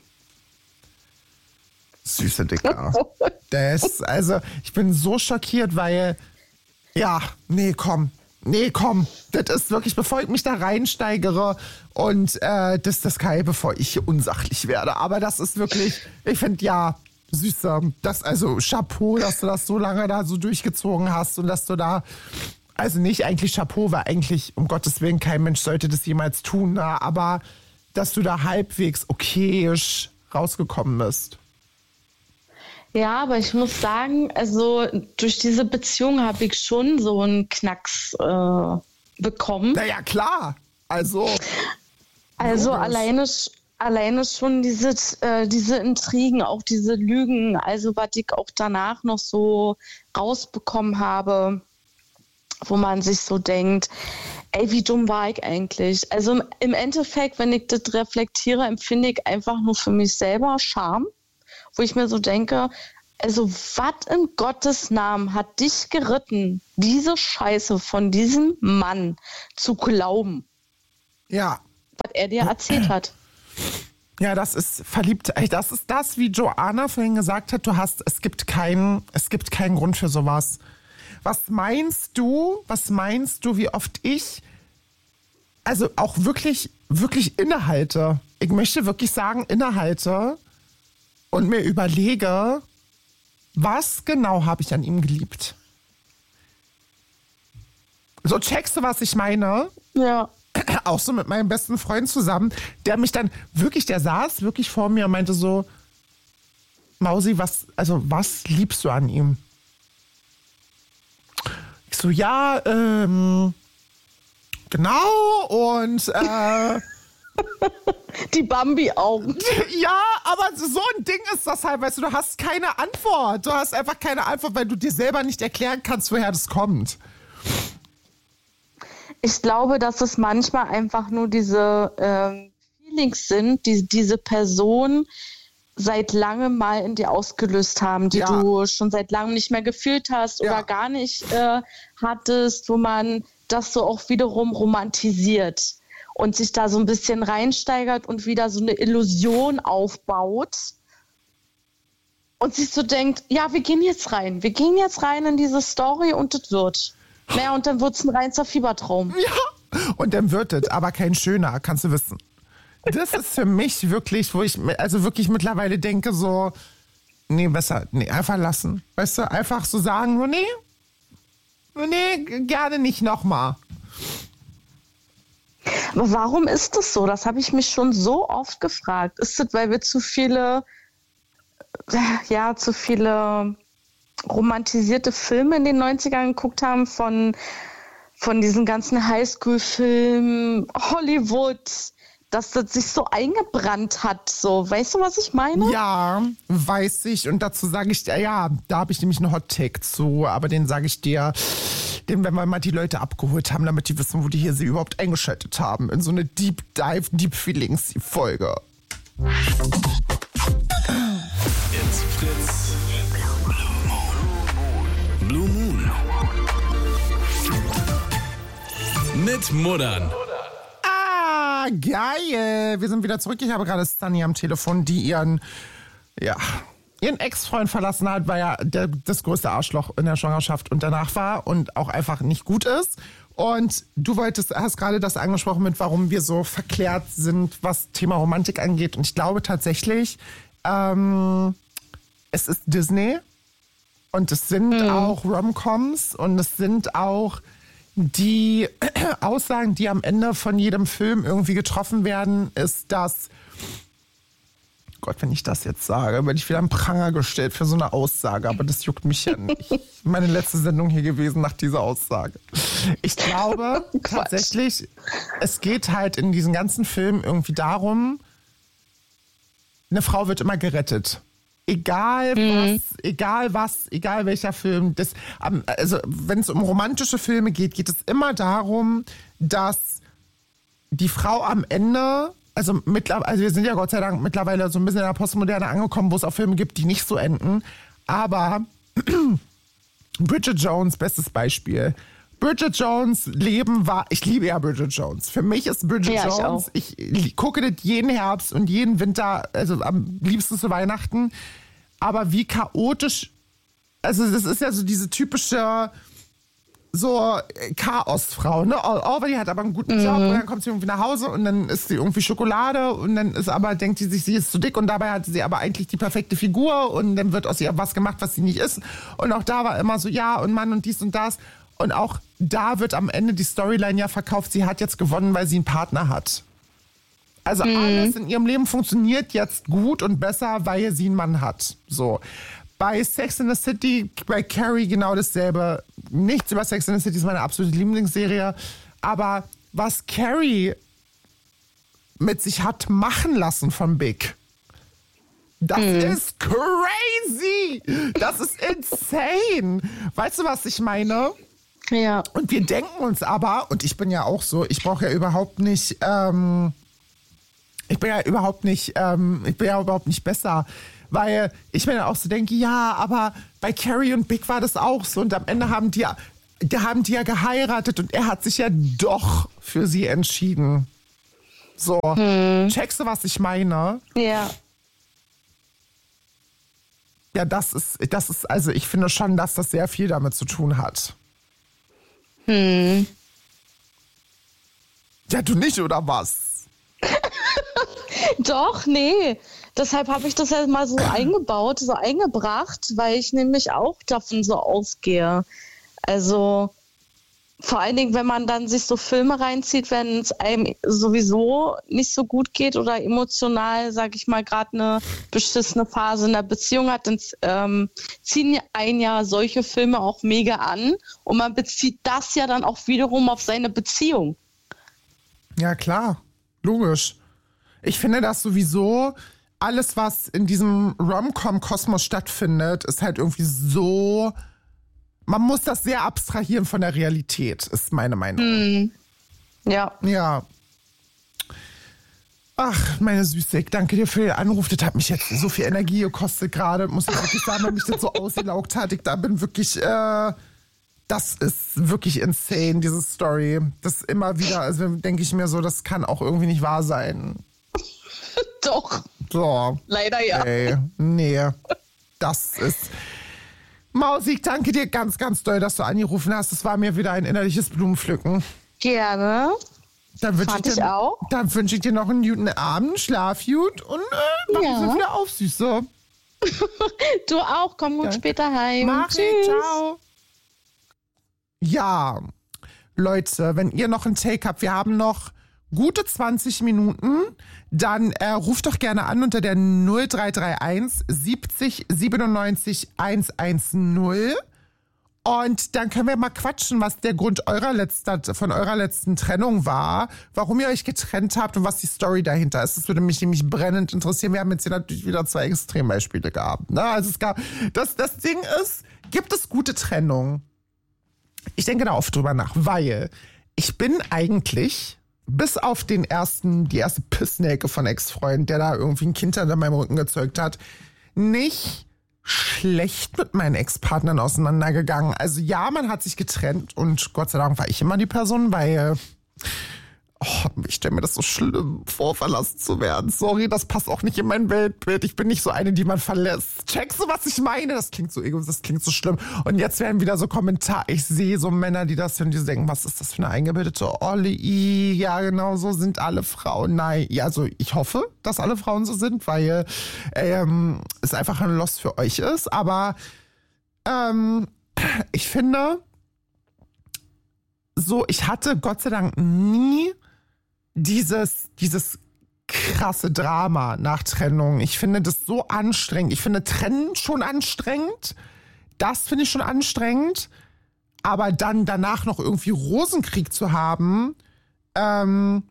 Süße Dicker. Das, also, ich bin so schockiert, weil, ja, nee, komm. Nee, komm. Das ist wirklich, bevor ich mich da reinsteigere und äh, das, das kann ich, bevor ich hier unsachlich werde. Aber das ist wirklich, ich finde, ja, süßer. Das, also, Chapeau, dass du das so lange da so durchgezogen hast und dass du da, also nicht eigentlich Chapeau, weil eigentlich, um Gottes Willen, kein Mensch sollte das jemals tun, ne? Aber dass du da halbwegs okayisch rausgekommen bist. Ja, aber ich muss sagen, also durch diese Beziehung habe ich schon so einen Knacks äh, bekommen. Naja, klar. Also. Also Logisch. alleine, sch- alleine schon diese, äh, diese Intrigen, auch diese Lügen, also was ich auch danach noch so rausbekommen habe, wo man sich so denkt, ey, wie dumm war ich eigentlich? Also im, im Endeffekt, wenn ich das reflektiere, empfinde ich einfach nur für mich selber Scham, wo ich mir so denke, also was in Gottes Namen hat dich geritten, diese Scheiße von diesem Mann zu glauben, Ja. was er dir erzählt hat? Ja, das ist verliebt. ey, Das ist das, wie Joanna vorhin gesagt hat, du hast, es gibt keinen, es gibt keinen Grund für sowas. Was meinst du, was meinst du, wie oft ich, also auch wirklich, wirklich innehalte, ich möchte wirklich sagen, innehalte und mir überlege, was genau habe ich an ihm geliebt? So, checkst du, was ich meine? Ja. Auch so mit meinem besten Freund zusammen, der mich dann wirklich, der saß wirklich vor mir und meinte so, Mausi, was, also was liebst du an ihm? Ich so, ja, ähm, genau und äh, Die Bambi-Augen. ja, aber so ein Ding ist das halt, weißt du, du hast keine Antwort. Du hast einfach keine Antwort, weil du dir selber nicht erklären kannst, woher das kommt. Ich glaube, dass es manchmal einfach nur diese ähm, Feelings sind, die diese Person seit langem mal in dir ausgelöst haben, die Ja. du schon seit langem nicht mehr gefühlt hast Ja. oder gar nicht äh, hattest, wo man das so auch wiederum romantisiert und sich da so ein bisschen reinsteigert und wieder so eine Illusion aufbaut und sich so denkt, ja, wir gehen jetzt rein, wir gehen jetzt rein in diese Story und das wird. Naja, und dann wird es ein reinster Fiebertraum. Ja, und dann wird es, aber kein schöner, kannst du wissen. Das ist für mich wirklich, wo ich also wirklich mittlerweile denke so, nee, besser, nee, einfach lassen. Weißt du, einfach so sagen, nur nee, nur nee, gerne nicht nochmal. Aber warum ist das so? Das habe ich mich schon so oft gefragt. Ist das, weil wir zu viele, ja, zu viele romantisierte Filme in den neunzigern geguckt haben von, von diesen ganzen Highschool-Filmen, Hollywood, dass das sich so eingebrannt hat, so. Weißt du, was ich meine? Ja, weiß ich. Und dazu sage ich dir, ja, da habe ich nämlich einen Hot-Take zu, aber den sage ich dir, den werden wir mal die Leute abgeholt haben, damit die wissen, wo die hier sie überhaupt eingeschaltet haben. In so eine Deep Dive, Deep Feelings-Folge. It's Fritz. Blue Moon. Mit Muddern. Ah, geil. Wir sind wieder zurück. Ich habe gerade Sunny am Telefon, die ihren, ja, ihren Ex-Freund verlassen hat, weil er der, das größte Arschloch in der Schwangerschaft und danach war und auch einfach nicht gut ist. Und du wolltest, hast gerade das angesprochen mit, warum wir so verklärt sind, was Thema Romantik angeht. Und ich glaube tatsächlich, ähm, es ist Disney und es sind Mhm. auch Rom-Coms und es sind auch die Aussagen, die am Ende von jedem Film irgendwie getroffen werden, ist, dass, Gott, wenn ich das jetzt sage, werde ich wieder am Pranger gestellt für so eine Aussage, aber das juckt mich ja nicht. Meine letzte Sendung hier gewesen nach dieser Aussage. Ich glaube tatsächlich, es geht halt in diesen ganzen Filmen irgendwie darum, eine Frau wird immer gerettet. Egal was, egal was, egal welcher Film. Das, also wenn es um romantische Filme geht, geht es immer darum, dass die Frau am Ende, also, mittler, also wir sind ja Gott sei Dank mittlerweile so ein bisschen in der Postmoderne angekommen, wo es auch Filme gibt, die nicht so enden. Aber Bridget Jones, bestes Beispiel. Bridget Jones Leben war, ich liebe ja Bridget Jones. Für mich ist Bridget Ja, ich Jones, auch. ich, ich gucke das jeden Herbst und jeden Winter, also am liebsten zu Weihnachten. Aber wie chaotisch, also das ist ja so diese typische so Chaosfrau, ne? Oh, oh, die hat aber einen guten Job und dann kommt sie irgendwie nach Hause und dann isst sie irgendwie Schokolade und dann ist aber, denkt sie sich, sie ist zu dick und dabei hat sie aber eigentlich die perfekte Figur und dann wird aus ihr was gemacht, was sie nicht ist. Und auch da war immer so, ja und Mann und dies und das. Und auch da wird am Ende die Storyline ja verkauft, sie hat jetzt gewonnen, weil sie einen Partner hat. Also alles in ihrem Leben funktioniert jetzt gut und besser, weil sie einen Mann hat. So. Bei Sex in the City, bei Carrie genau dasselbe. Nichts über Sex in the City ist meine absolute Lieblingsserie. Aber was Carrie mit sich hat machen lassen von Big. Das hm. ist crazy. Das ist insane. Weißt du, was ich meine? Ja. Und wir denken uns aber, und ich bin ja auch so, ich brauche ja überhaupt nicht, ähm, ich bin ja überhaupt nicht, ähm, ich bin ja überhaupt nicht besser. Weil ich mir dann auch so denke, ja, aber bei Carrie und Big war das auch so. Und am Ende haben die ja, die haben die ja geheiratet und er hat sich ja doch für sie entschieden. So, hm. checkst du, was ich meine? Ja. Ja, das ist, das ist, also ich finde schon, dass das sehr viel damit zu tun hat. Hm. Ja, du nicht, oder was? Doch, nee. Deshalb habe ich das ja mal so eingebaut, so eingebracht, weil ich nämlich auch davon so ausgehe. Also vor allen Dingen, wenn man dann sich so Filme reinzieht, wenn es einem sowieso nicht so gut geht oder emotional, sage ich mal, gerade eine beschissene Phase in der Beziehung hat, dann ähm, ziehen einen ja solche Filme auch mega an und man bezieht das ja dann auch wiederum auf seine Beziehung. Ja, klar. Logisch. Ich finde das sowieso, alles, was in diesem Rom-Com-Kosmos stattfindet, ist halt irgendwie so, man muss das sehr abstrahieren von der Realität, ist meine Meinung. Hm. Ja. Ja. Ach, meine Süße, danke dir für den Anruf. Das hat mich jetzt so viel Energie gekostet gerade, muss ich wirklich sagen, weil mich das so ausgelaugt hat. Ich da bin wirklich, äh, das ist wirklich insane, diese Story. Das immer wieder, also denke ich mir so, das kann auch irgendwie nicht wahr sein. Doch. So. Leider ja. Ey, nee. Das ist. Mausi, ich danke dir ganz, ganz doll, dass du angerufen hast. Es war mir wieder ein innerliches Blumenpflücken. Gerne. Dann wünsche ich, ich auch. Dann wünsche ich dir noch einen guten Abend, schlaf gut und äh, mach ja. uns wieder auf, Süße. Du auch, komm gut ja. später heim. Mach Tschüss. ich, ciao. Ja, Leute, wenn ihr noch einen Take habt, wir haben noch gute zwanzig Minuten, dann äh, ruft doch gerne an unter der null drei drei eins siebzig siebenundneunzig hundertzehn und dann können wir mal quatschen, was der Grund eurer letzter, von eurer letzten Trennung war, warum ihr euch getrennt habt und was die Story dahinter ist. Das würde mich nämlich brennend interessieren. Wir haben jetzt hier natürlich wieder zwei Extrembeispiele gehabt. Ne? Also es gab, das, das Ding ist, gibt es gute Trennungen? Ich denke da oft drüber nach, weil ich bin eigentlich bis auf den ersten, die erste Pissnelke von Ex-Freund, der da irgendwie ein Kind hinter meinem Rücken gezeugt hat, nicht schlecht mit meinen Ex-Partnern auseinandergegangen. Also ja, man hat sich getrennt und Gott sei Dank war ich immer die Person, weil oh, ich stelle mir das so schlimm vor, verlassen zu werden. Sorry, das passt auch nicht in mein Weltbild. Ich bin nicht so eine, die man verlässt. Checkst du, was ich meine? Das klingt so egoistisch, das klingt so schlimm. Und jetzt werden wieder so Kommentare. Ich sehe so Männer, die das hören, die denken, was ist das für eine eingebildete Olli? Ja, genau, so sind alle Frauen. Nein, ja, also ich hoffe, dass alle Frauen so sind, weil ähm, es einfach ein Loss für euch ist. Aber ähm, ich finde, so, ich hatte Gott sei Dank nie Dieses, dieses krasse Drama nach Trennung. Ich finde das so anstrengend. Ich finde Trennen schon anstrengend. Das finde ich schon anstrengend. Aber dann danach noch irgendwie Rosenkrieg zu haben, ähm,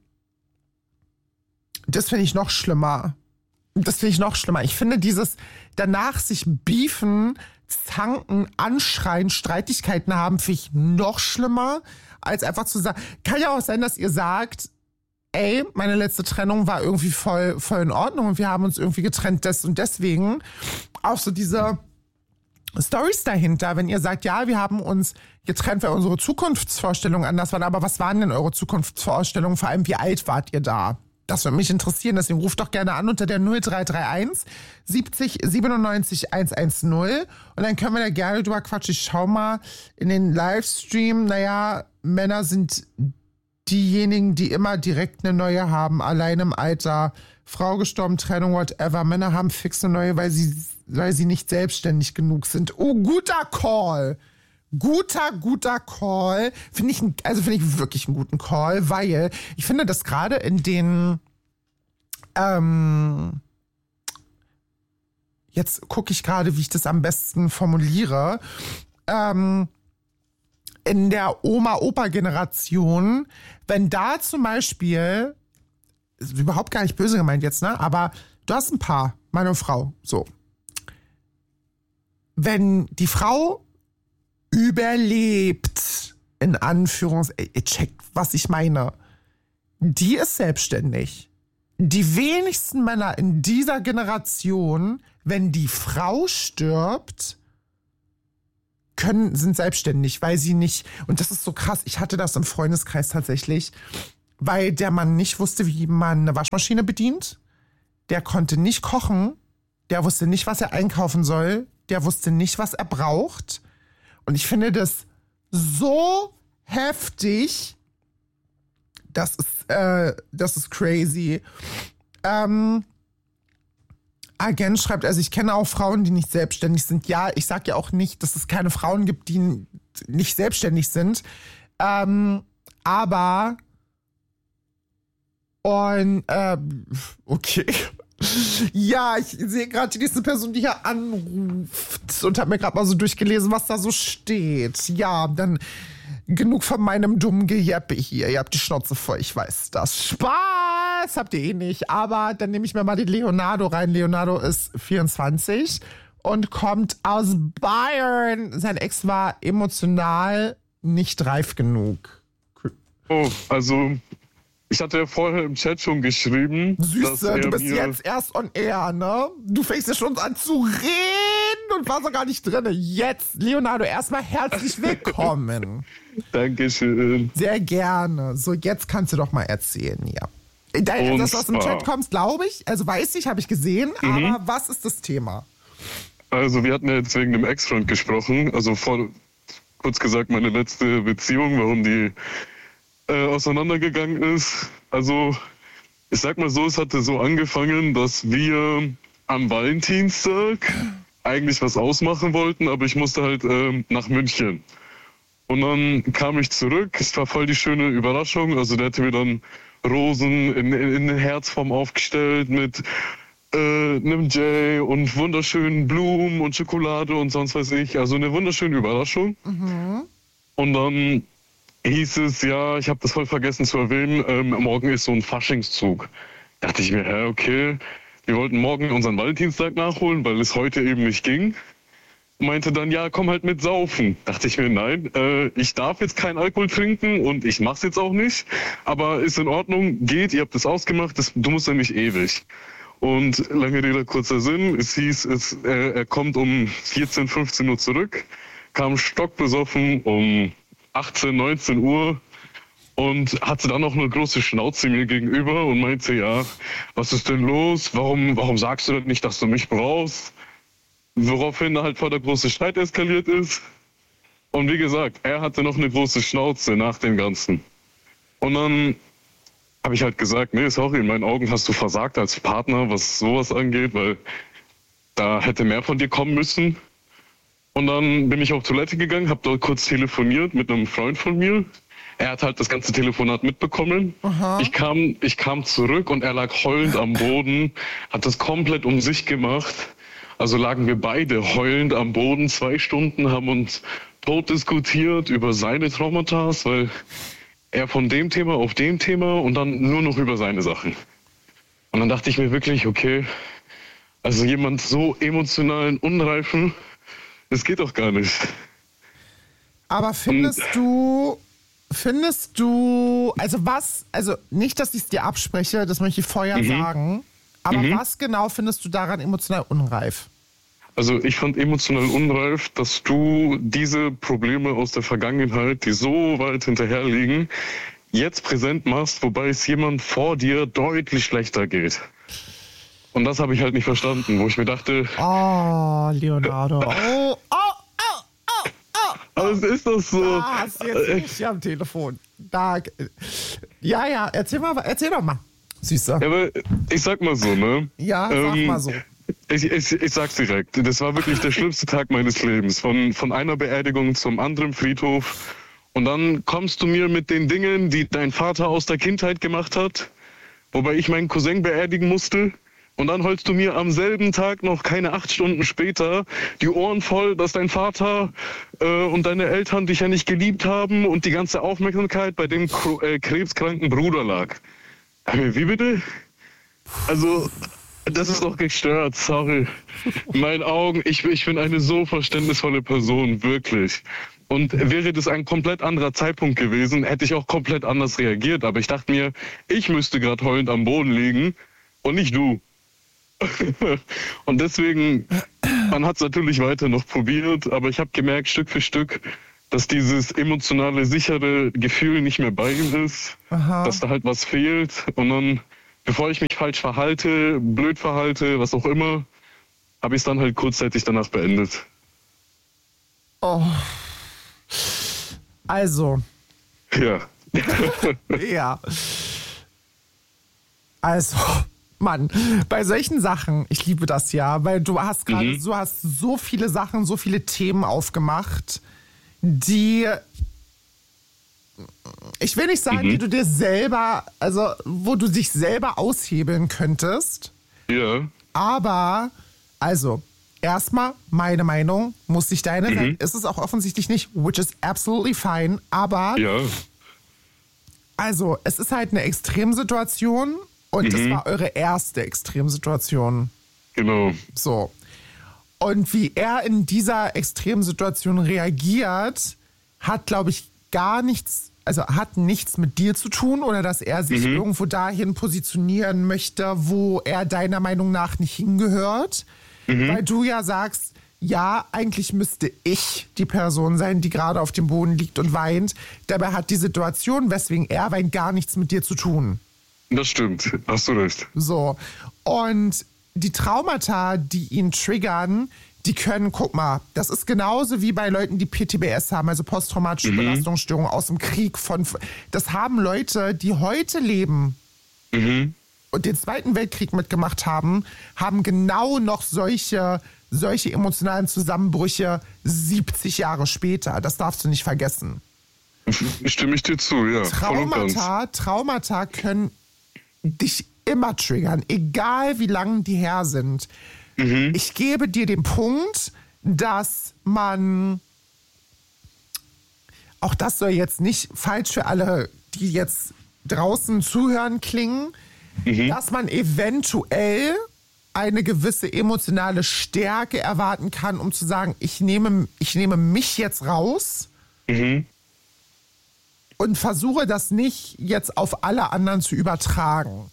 das finde ich noch schlimmer. Das finde ich noch schlimmer. Ich finde dieses danach sich beefen, zanken, anschreien, Streitigkeiten haben, finde ich noch schlimmer, als einfach zu sagen, kann ja auch sein, dass ihr sagt, ey, meine letzte Trennung war irgendwie voll, voll in Ordnung und wir haben uns irgendwie getrennt des und deswegen. Auch so diese Storys dahinter, wenn ihr sagt, ja, wir haben uns getrennt, weil unsere Zukunftsvorstellungen anders waren, aber was waren denn eure Zukunftsvorstellungen? Vor allem, wie alt wart ihr da? Das würde mich interessieren, deswegen ruft doch gerne an unter der null drei drei eins siebzig siebenundneunzig hundertzehn und dann können wir da gerne drüber quatschen. Ich schau mal in den Livestream, naja, Männer sind diejenigen, die immer direkt eine neue haben, allein im Alter, Frau gestorben, Trennung, whatever. Männer haben fix eine neue, weil sie, weil sie nicht selbstständig genug sind. Oh, guter Call. Guter, guter Call. Finde ich, also finde ich wirklich einen guten Call, weil ich finde, dass gerade in den, ähm, jetzt gucke ich gerade, wie ich das am besten formuliere, ähm, in der Oma-Opa-Generation, wenn da zum Beispiel ist überhaupt gar nicht böse gemeint jetzt, ne? Aber du hast ein Paar, Mann und Frau, so. Wenn die Frau überlebt, in Anführungs... Ihr checkt, was ich meine. Die ist selbstständig. Die wenigsten Männer in dieser Generation, wenn die Frau stirbt, können, sind selbstständig, weil sie nicht... Und das ist so krass, ich hatte das im Freundeskreis tatsächlich, weil der Mann nicht wusste, wie man eine Waschmaschine bedient. Der konnte nicht kochen. Der wusste nicht, was er einkaufen soll. Der wusste nicht, was er braucht. Und ich finde das so heftig. Das ist, äh, das ist crazy. Ähm, Agent schreibt, also ich kenne auch Frauen, die nicht selbstständig sind. Ja, ich sage ja auch nicht, dass es keine Frauen gibt, die nicht selbstständig sind. Ähm, aber und, ähm, okay. Ja, ich sehe gerade die nächste Person, die hier anruft und habe mir gerade mal so durchgelesen, was da so steht. Ja, dann genug von meinem dummen Gejeppe hier. Ihr habt die Schnauze voll, ich weiß das. Spaß habt ihr eh nicht. Aber dann nehme ich mir mal den Leonardo rein. Leonardo ist vierundzwanzig und kommt aus Bayern. Sein Ex war emotional nicht reif genug. Oh, also... Ich hatte ja vorher im Chat schon geschrieben, dass Süße, er du bist mir jetzt erst on air, ne? Du fängst ja schon an zu reden und warst doch gar nicht drin. Jetzt, Leonardo, erstmal herzlich willkommen. Dankeschön. Sehr gerne. So, jetzt kannst du doch mal erzählen, ja. Dein, dass du aus dem Chat kommst, glaube ich. Also weiß ich, habe ich gesehen. Mhm. Aber was ist das Thema? Also wir hatten ja jetzt wegen dem Ex-Freund gesprochen. Also vor, kurz gesagt, meine letzte Beziehung, warum die Äh, auseinandergegangen ist. Also, ich sag mal so, es hatte so angefangen, dass wir am Valentinstag eigentlich was ausmachen wollten, aber ich musste halt ähm, nach München. Und dann kam ich zurück, es war voll die schöne Überraschung, also der hatte mir dann Rosen in, in, in Herzform aufgestellt mit äh, einem J und wunderschönen Blumen und Schokolade und sonst was ich, also eine wunderschöne Überraschung. Mhm. Und dann hieß es, ja, ich habe das voll vergessen zu erwähnen, ähm, morgen ist so ein Faschingszug. Dachte ich mir, hä, okay. Wir wollten morgen unseren Valentinstag nachholen, weil es heute eben nicht ging. Meinte dann, ja, komm halt mit saufen. Dachte ich mir, nein, äh, ich darf jetzt keinen Alkohol trinken und ich mach's jetzt auch nicht. Aber ist in Ordnung, geht, ihr habt das ausgemacht, das, du musst ja nicht ewig. Und lange Rede, kurzer Sinn, es hieß, es, äh, er kommt um vierzehn, fünfzehn Uhr zurück, kam stockbesoffen um achtzehn, neunzehn Uhr und hatte dann noch eine große Schnauze mir gegenüber und meinte, ja, was ist denn los? Warum, warum sagst du denn nicht, dass du mich brauchst? Woraufhin halt voll der große Streit eskaliert ist. Und wie gesagt, er hatte noch eine große Schnauze nach dem Ganzen. Und dann habe ich halt gesagt, nee, sorry, in meinen Augen hast du versagt als Partner, was sowas angeht, weil da hätte mehr von dir kommen müssen. Und dann bin ich auf Toilette gegangen, habe dort kurz telefoniert mit einem Freund von mir. Er hat halt das ganze Telefonat mitbekommen. Aha. Ich kam, ich kam zurück und er lag heulend am Boden, hat das komplett um sich gemacht. Also lagen wir beide heulend am Boden, zwei Stunden, haben uns tot diskutiert über seine Traumata, weil er von dem Thema auf dem Thema und dann nur noch über seine Sachen. Und dann dachte ich mir wirklich, okay, also jemand so emotionalen, unreifen, das geht doch gar nicht. Aber findest und, du, findest du, also was, also nicht, dass ich es dir abspreche, das möchte ich vorher mhm. sagen, aber mhm. was genau findest du daran emotional unreif? Also ich fand emotional unreif, dass du diese Probleme aus der Vergangenheit, die so weit hinterher liegen, jetzt präsent machst, wobei es jemand vor dir deutlich schlechter geht. Und das habe ich halt nicht verstanden, wo ich mir dachte... Oh, Leonardo. Oh, oh, oh, oh, oh. Aber ist das so... Da hast du jetzt nicht am Telefon. Da, ja, ja, erzähl mal, erzähl doch mal. Süßer. Ja, aber ich sag mal so, ne? Ja, sag ähm, mal so. Ich, ich, ich sag's direkt. Das war wirklich der schlimmste Tag meines Lebens. Von, von einer Beerdigung zum anderen Friedhof. Und dann kommst du mir mit den Dingen, die dein Vater aus der Kindheit gemacht hat, wobei ich meinen Cousin beerdigen musste. Und dann holst du mir am selben Tag noch keine acht Stunden später die Ohren voll, dass dein Vater äh, und deine Eltern dich ja nicht geliebt haben und die ganze Aufmerksamkeit bei dem äh, krebskranken Bruder lag. Wie bitte? Also, das ist doch gestört, sorry. In meinen Augen, ich, ich bin eine so verständnisvolle Person, wirklich. Und wäre das ein komplett anderer Zeitpunkt gewesen, hätte ich auch komplett anders reagiert. Aber ich dachte mir, ich müsste gerade heulend am Boden liegen und nicht du. Und deswegen, man hat es natürlich weiter noch probiert, aber ich habe gemerkt, Stück für Stück, dass dieses emotionale, sichere Gefühl nicht mehr bei ihm ist, Aha. dass da halt was fehlt. Und dann, bevor ich mich falsch verhalte, blöd verhalte, was auch immer, habe ich es dann halt kurzzeitig danach beendet. Oh. Also. Ja. Ja. Also, Mann, bei solchen Sachen, ich liebe das ja, weil du hast gerade, mhm. du hast so viele Sachen, so viele Themen aufgemacht, die, ich will nicht sagen, mhm. die du dir selber, also wo du dich selber aushebeln könntest. Ja. Aber, also, erstmal, meine Meinung, muss nicht deine mhm. sein. Ist es auch offensichtlich nicht, which is absolutely fine. Aber, ja. also, es ist halt eine Extremsituation und es mhm. war eure erste Extremsituation. Genau. So. Und wie er in dieser Extremsituation reagiert, hat, glaube ich, gar nichts, also hat nichts mit dir zu tun oder dass er sich mhm. irgendwo dahin positionieren möchte, wo er deiner Meinung nach nicht hingehört. Mhm. Weil du ja sagst, ja, eigentlich müsste ich die Person sein, die gerade auf dem Boden liegt und weint. Dabei hat die Situation, weswegen er weint, gar nichts mit dir zu tun. Das stimmt, hast du recht. So, und die Traumata, die ihn triggern, die können, guck mal, das ist genauso wie bei Leuten, die P T B S haben, also posttraumatische mhm. Belastungsstörung aus dem Krieg. Von, das haben Leute, die heute leben mhm. und den Zweiten Weltkrieg mitgemacht haben, haben genau noch solche, solche emotionalen Zusammenbrüche siebzig Jahre später. Das darfst du nicht vergessen. Stimme ich dir zu, ja. Traumata, Traumata können dich immer triggern, egal wie lang die her sind. Mhm. Ich gebe dir den Punkt, dass man, auch das soll jetzt nicht falsch für alle, die jetzt draußen zuhören, klingen, mhm. dass man eventuell eine gewisse emotionale Stärke erwarten kann, um zu sagen, ich nehme, ich nehme mich jetzt raus mhm. und versuche das nicht jetzt auf alle anderen zu übertragen.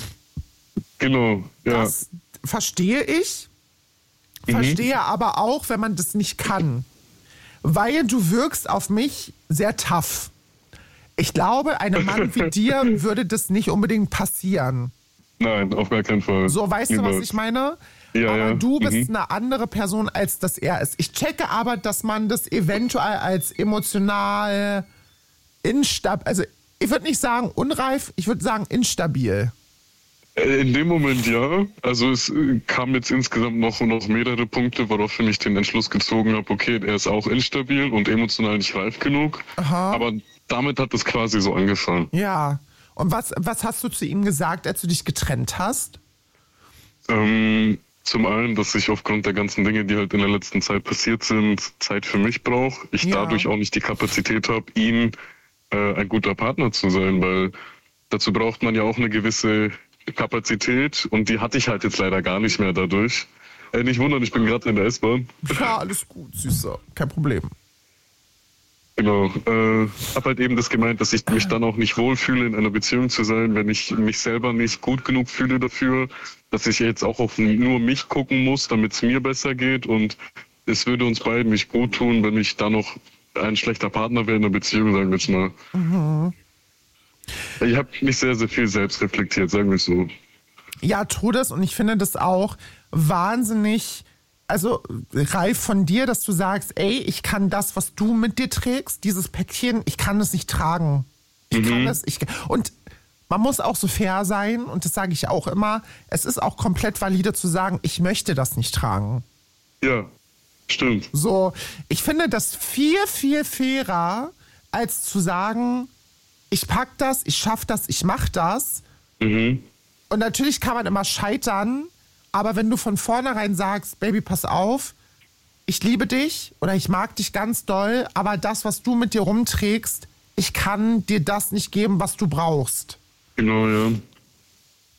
Genau, ja. Das verstehe ich, mhm. verstehe aber auch, wenn man das nicht kann. Weil du wirkst auf mich sehr tough. Ich glaube, einem Mann wie dir würde das nicht unbedingt passieren. Nein, auf gar keinen Fall. So, weißt Niemals. du, was ich meine? Ja, aber ja. du bist mhm. eine andere Person, als das er ist. Ich checke aber, dass man das eventuell als emotional instabil, also ich würde nicht sagen unreif, ich würde sagen instabil. In dem Moment ja. Also es kam jetzt insgesamt noch, noch mehrere Punkte, woraufhin ich den Entschluss gezogen habe, okay, er ist auch instabil und emotional nicht reif genug. Aha. Aber damit hat es quasi so angefangen. Ja. Und was, was hast du zu ihm gesagt, als du dich getrennt hast? Ähm, zum einen, dass ich aufgrund der ganzen Dinge, die halt in der letzten Zeit passiert sind, Zeit für mich brauche. Ich ja. dadurch auch nicht die Kapazität habe, ihm äh, ein guter Partner zu sein, weil dazu braucht man ja auch eine gewisse Kapazität und die hatte ich halt jetzt leider gar nicht mehr dadurch. Äh, nicht wundern, ich bin gerade in der S-Bahn. Ja, alles gut, Süßer, kein Problem. Genau, äh, hab halt eben das gemeint, dass ich mich dann auch nicht wohlfühle, in einer Beziehung zu sein, wenn ich mich selber nicht gut genug fühle dafür, dass ich jetzt auch auf nur mich gucken muss, damit es mir besser geht und es würde uns beiden nicht gut tun, wenn ich dann noch ein schlechter Partner wäre in einer Beziehung, sagen wir jetzt mal. Mhm. Ich habe mich sehr, sehr viel selbst reflektiert, sagen wir es so. Ja, tu das und ich finde das auch wahnsinnig, also reif von dir, dass du sagst, ey, ich kann das, was du mit dir trägst, dieses Päckchen, ich kann das nicht tragen. Ich mhm. kann das, ich und man muss auch so fair sein und das sage ich auch immer, es ist auch komplett valide zu sagen, ich möchte das nicht tragen. Ja, stimmt. So, ich finde das viel, viel fairer, als zu sagen, ich pack das, ich schaff das, ich mach das. Mhm. Und natürlich kann man immer scheitern, aber wenn du von vornherein sagst, Baby, pass auf, ich liebe dich oder ich mag dich ganz doll, aber das, was du mit dir rumträgst, ich kann dir das nicht geben, was du brauchst. Genau, ja.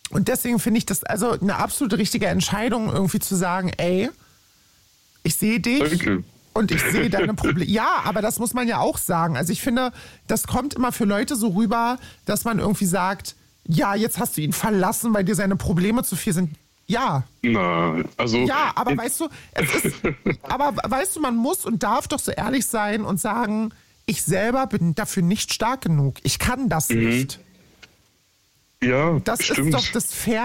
Und deswegen finde ich das also eine absolut richtige Entscheidung, irgendwie zu sagen, ey, ich sehe dich. Danke. Und ich sehe deine Probleme. Ja, aber das muss man ja auch sagen. Also ich finde, das kommt immer für Leute so rüber, dass man irgendwie sagt, ja, jetzt hast du ihn verlassen, weil dir seine Probleme zu viel sind. Ja. Na, also. Ja, aber weißt du, es ist, aber weißt du, man muss und darf doch so ehrlich sein und sagen, ich selber bin dafür nicht stark genug. Ich kann das Mhm. nicht. Ja, Das stimmt. ist doch das Fair.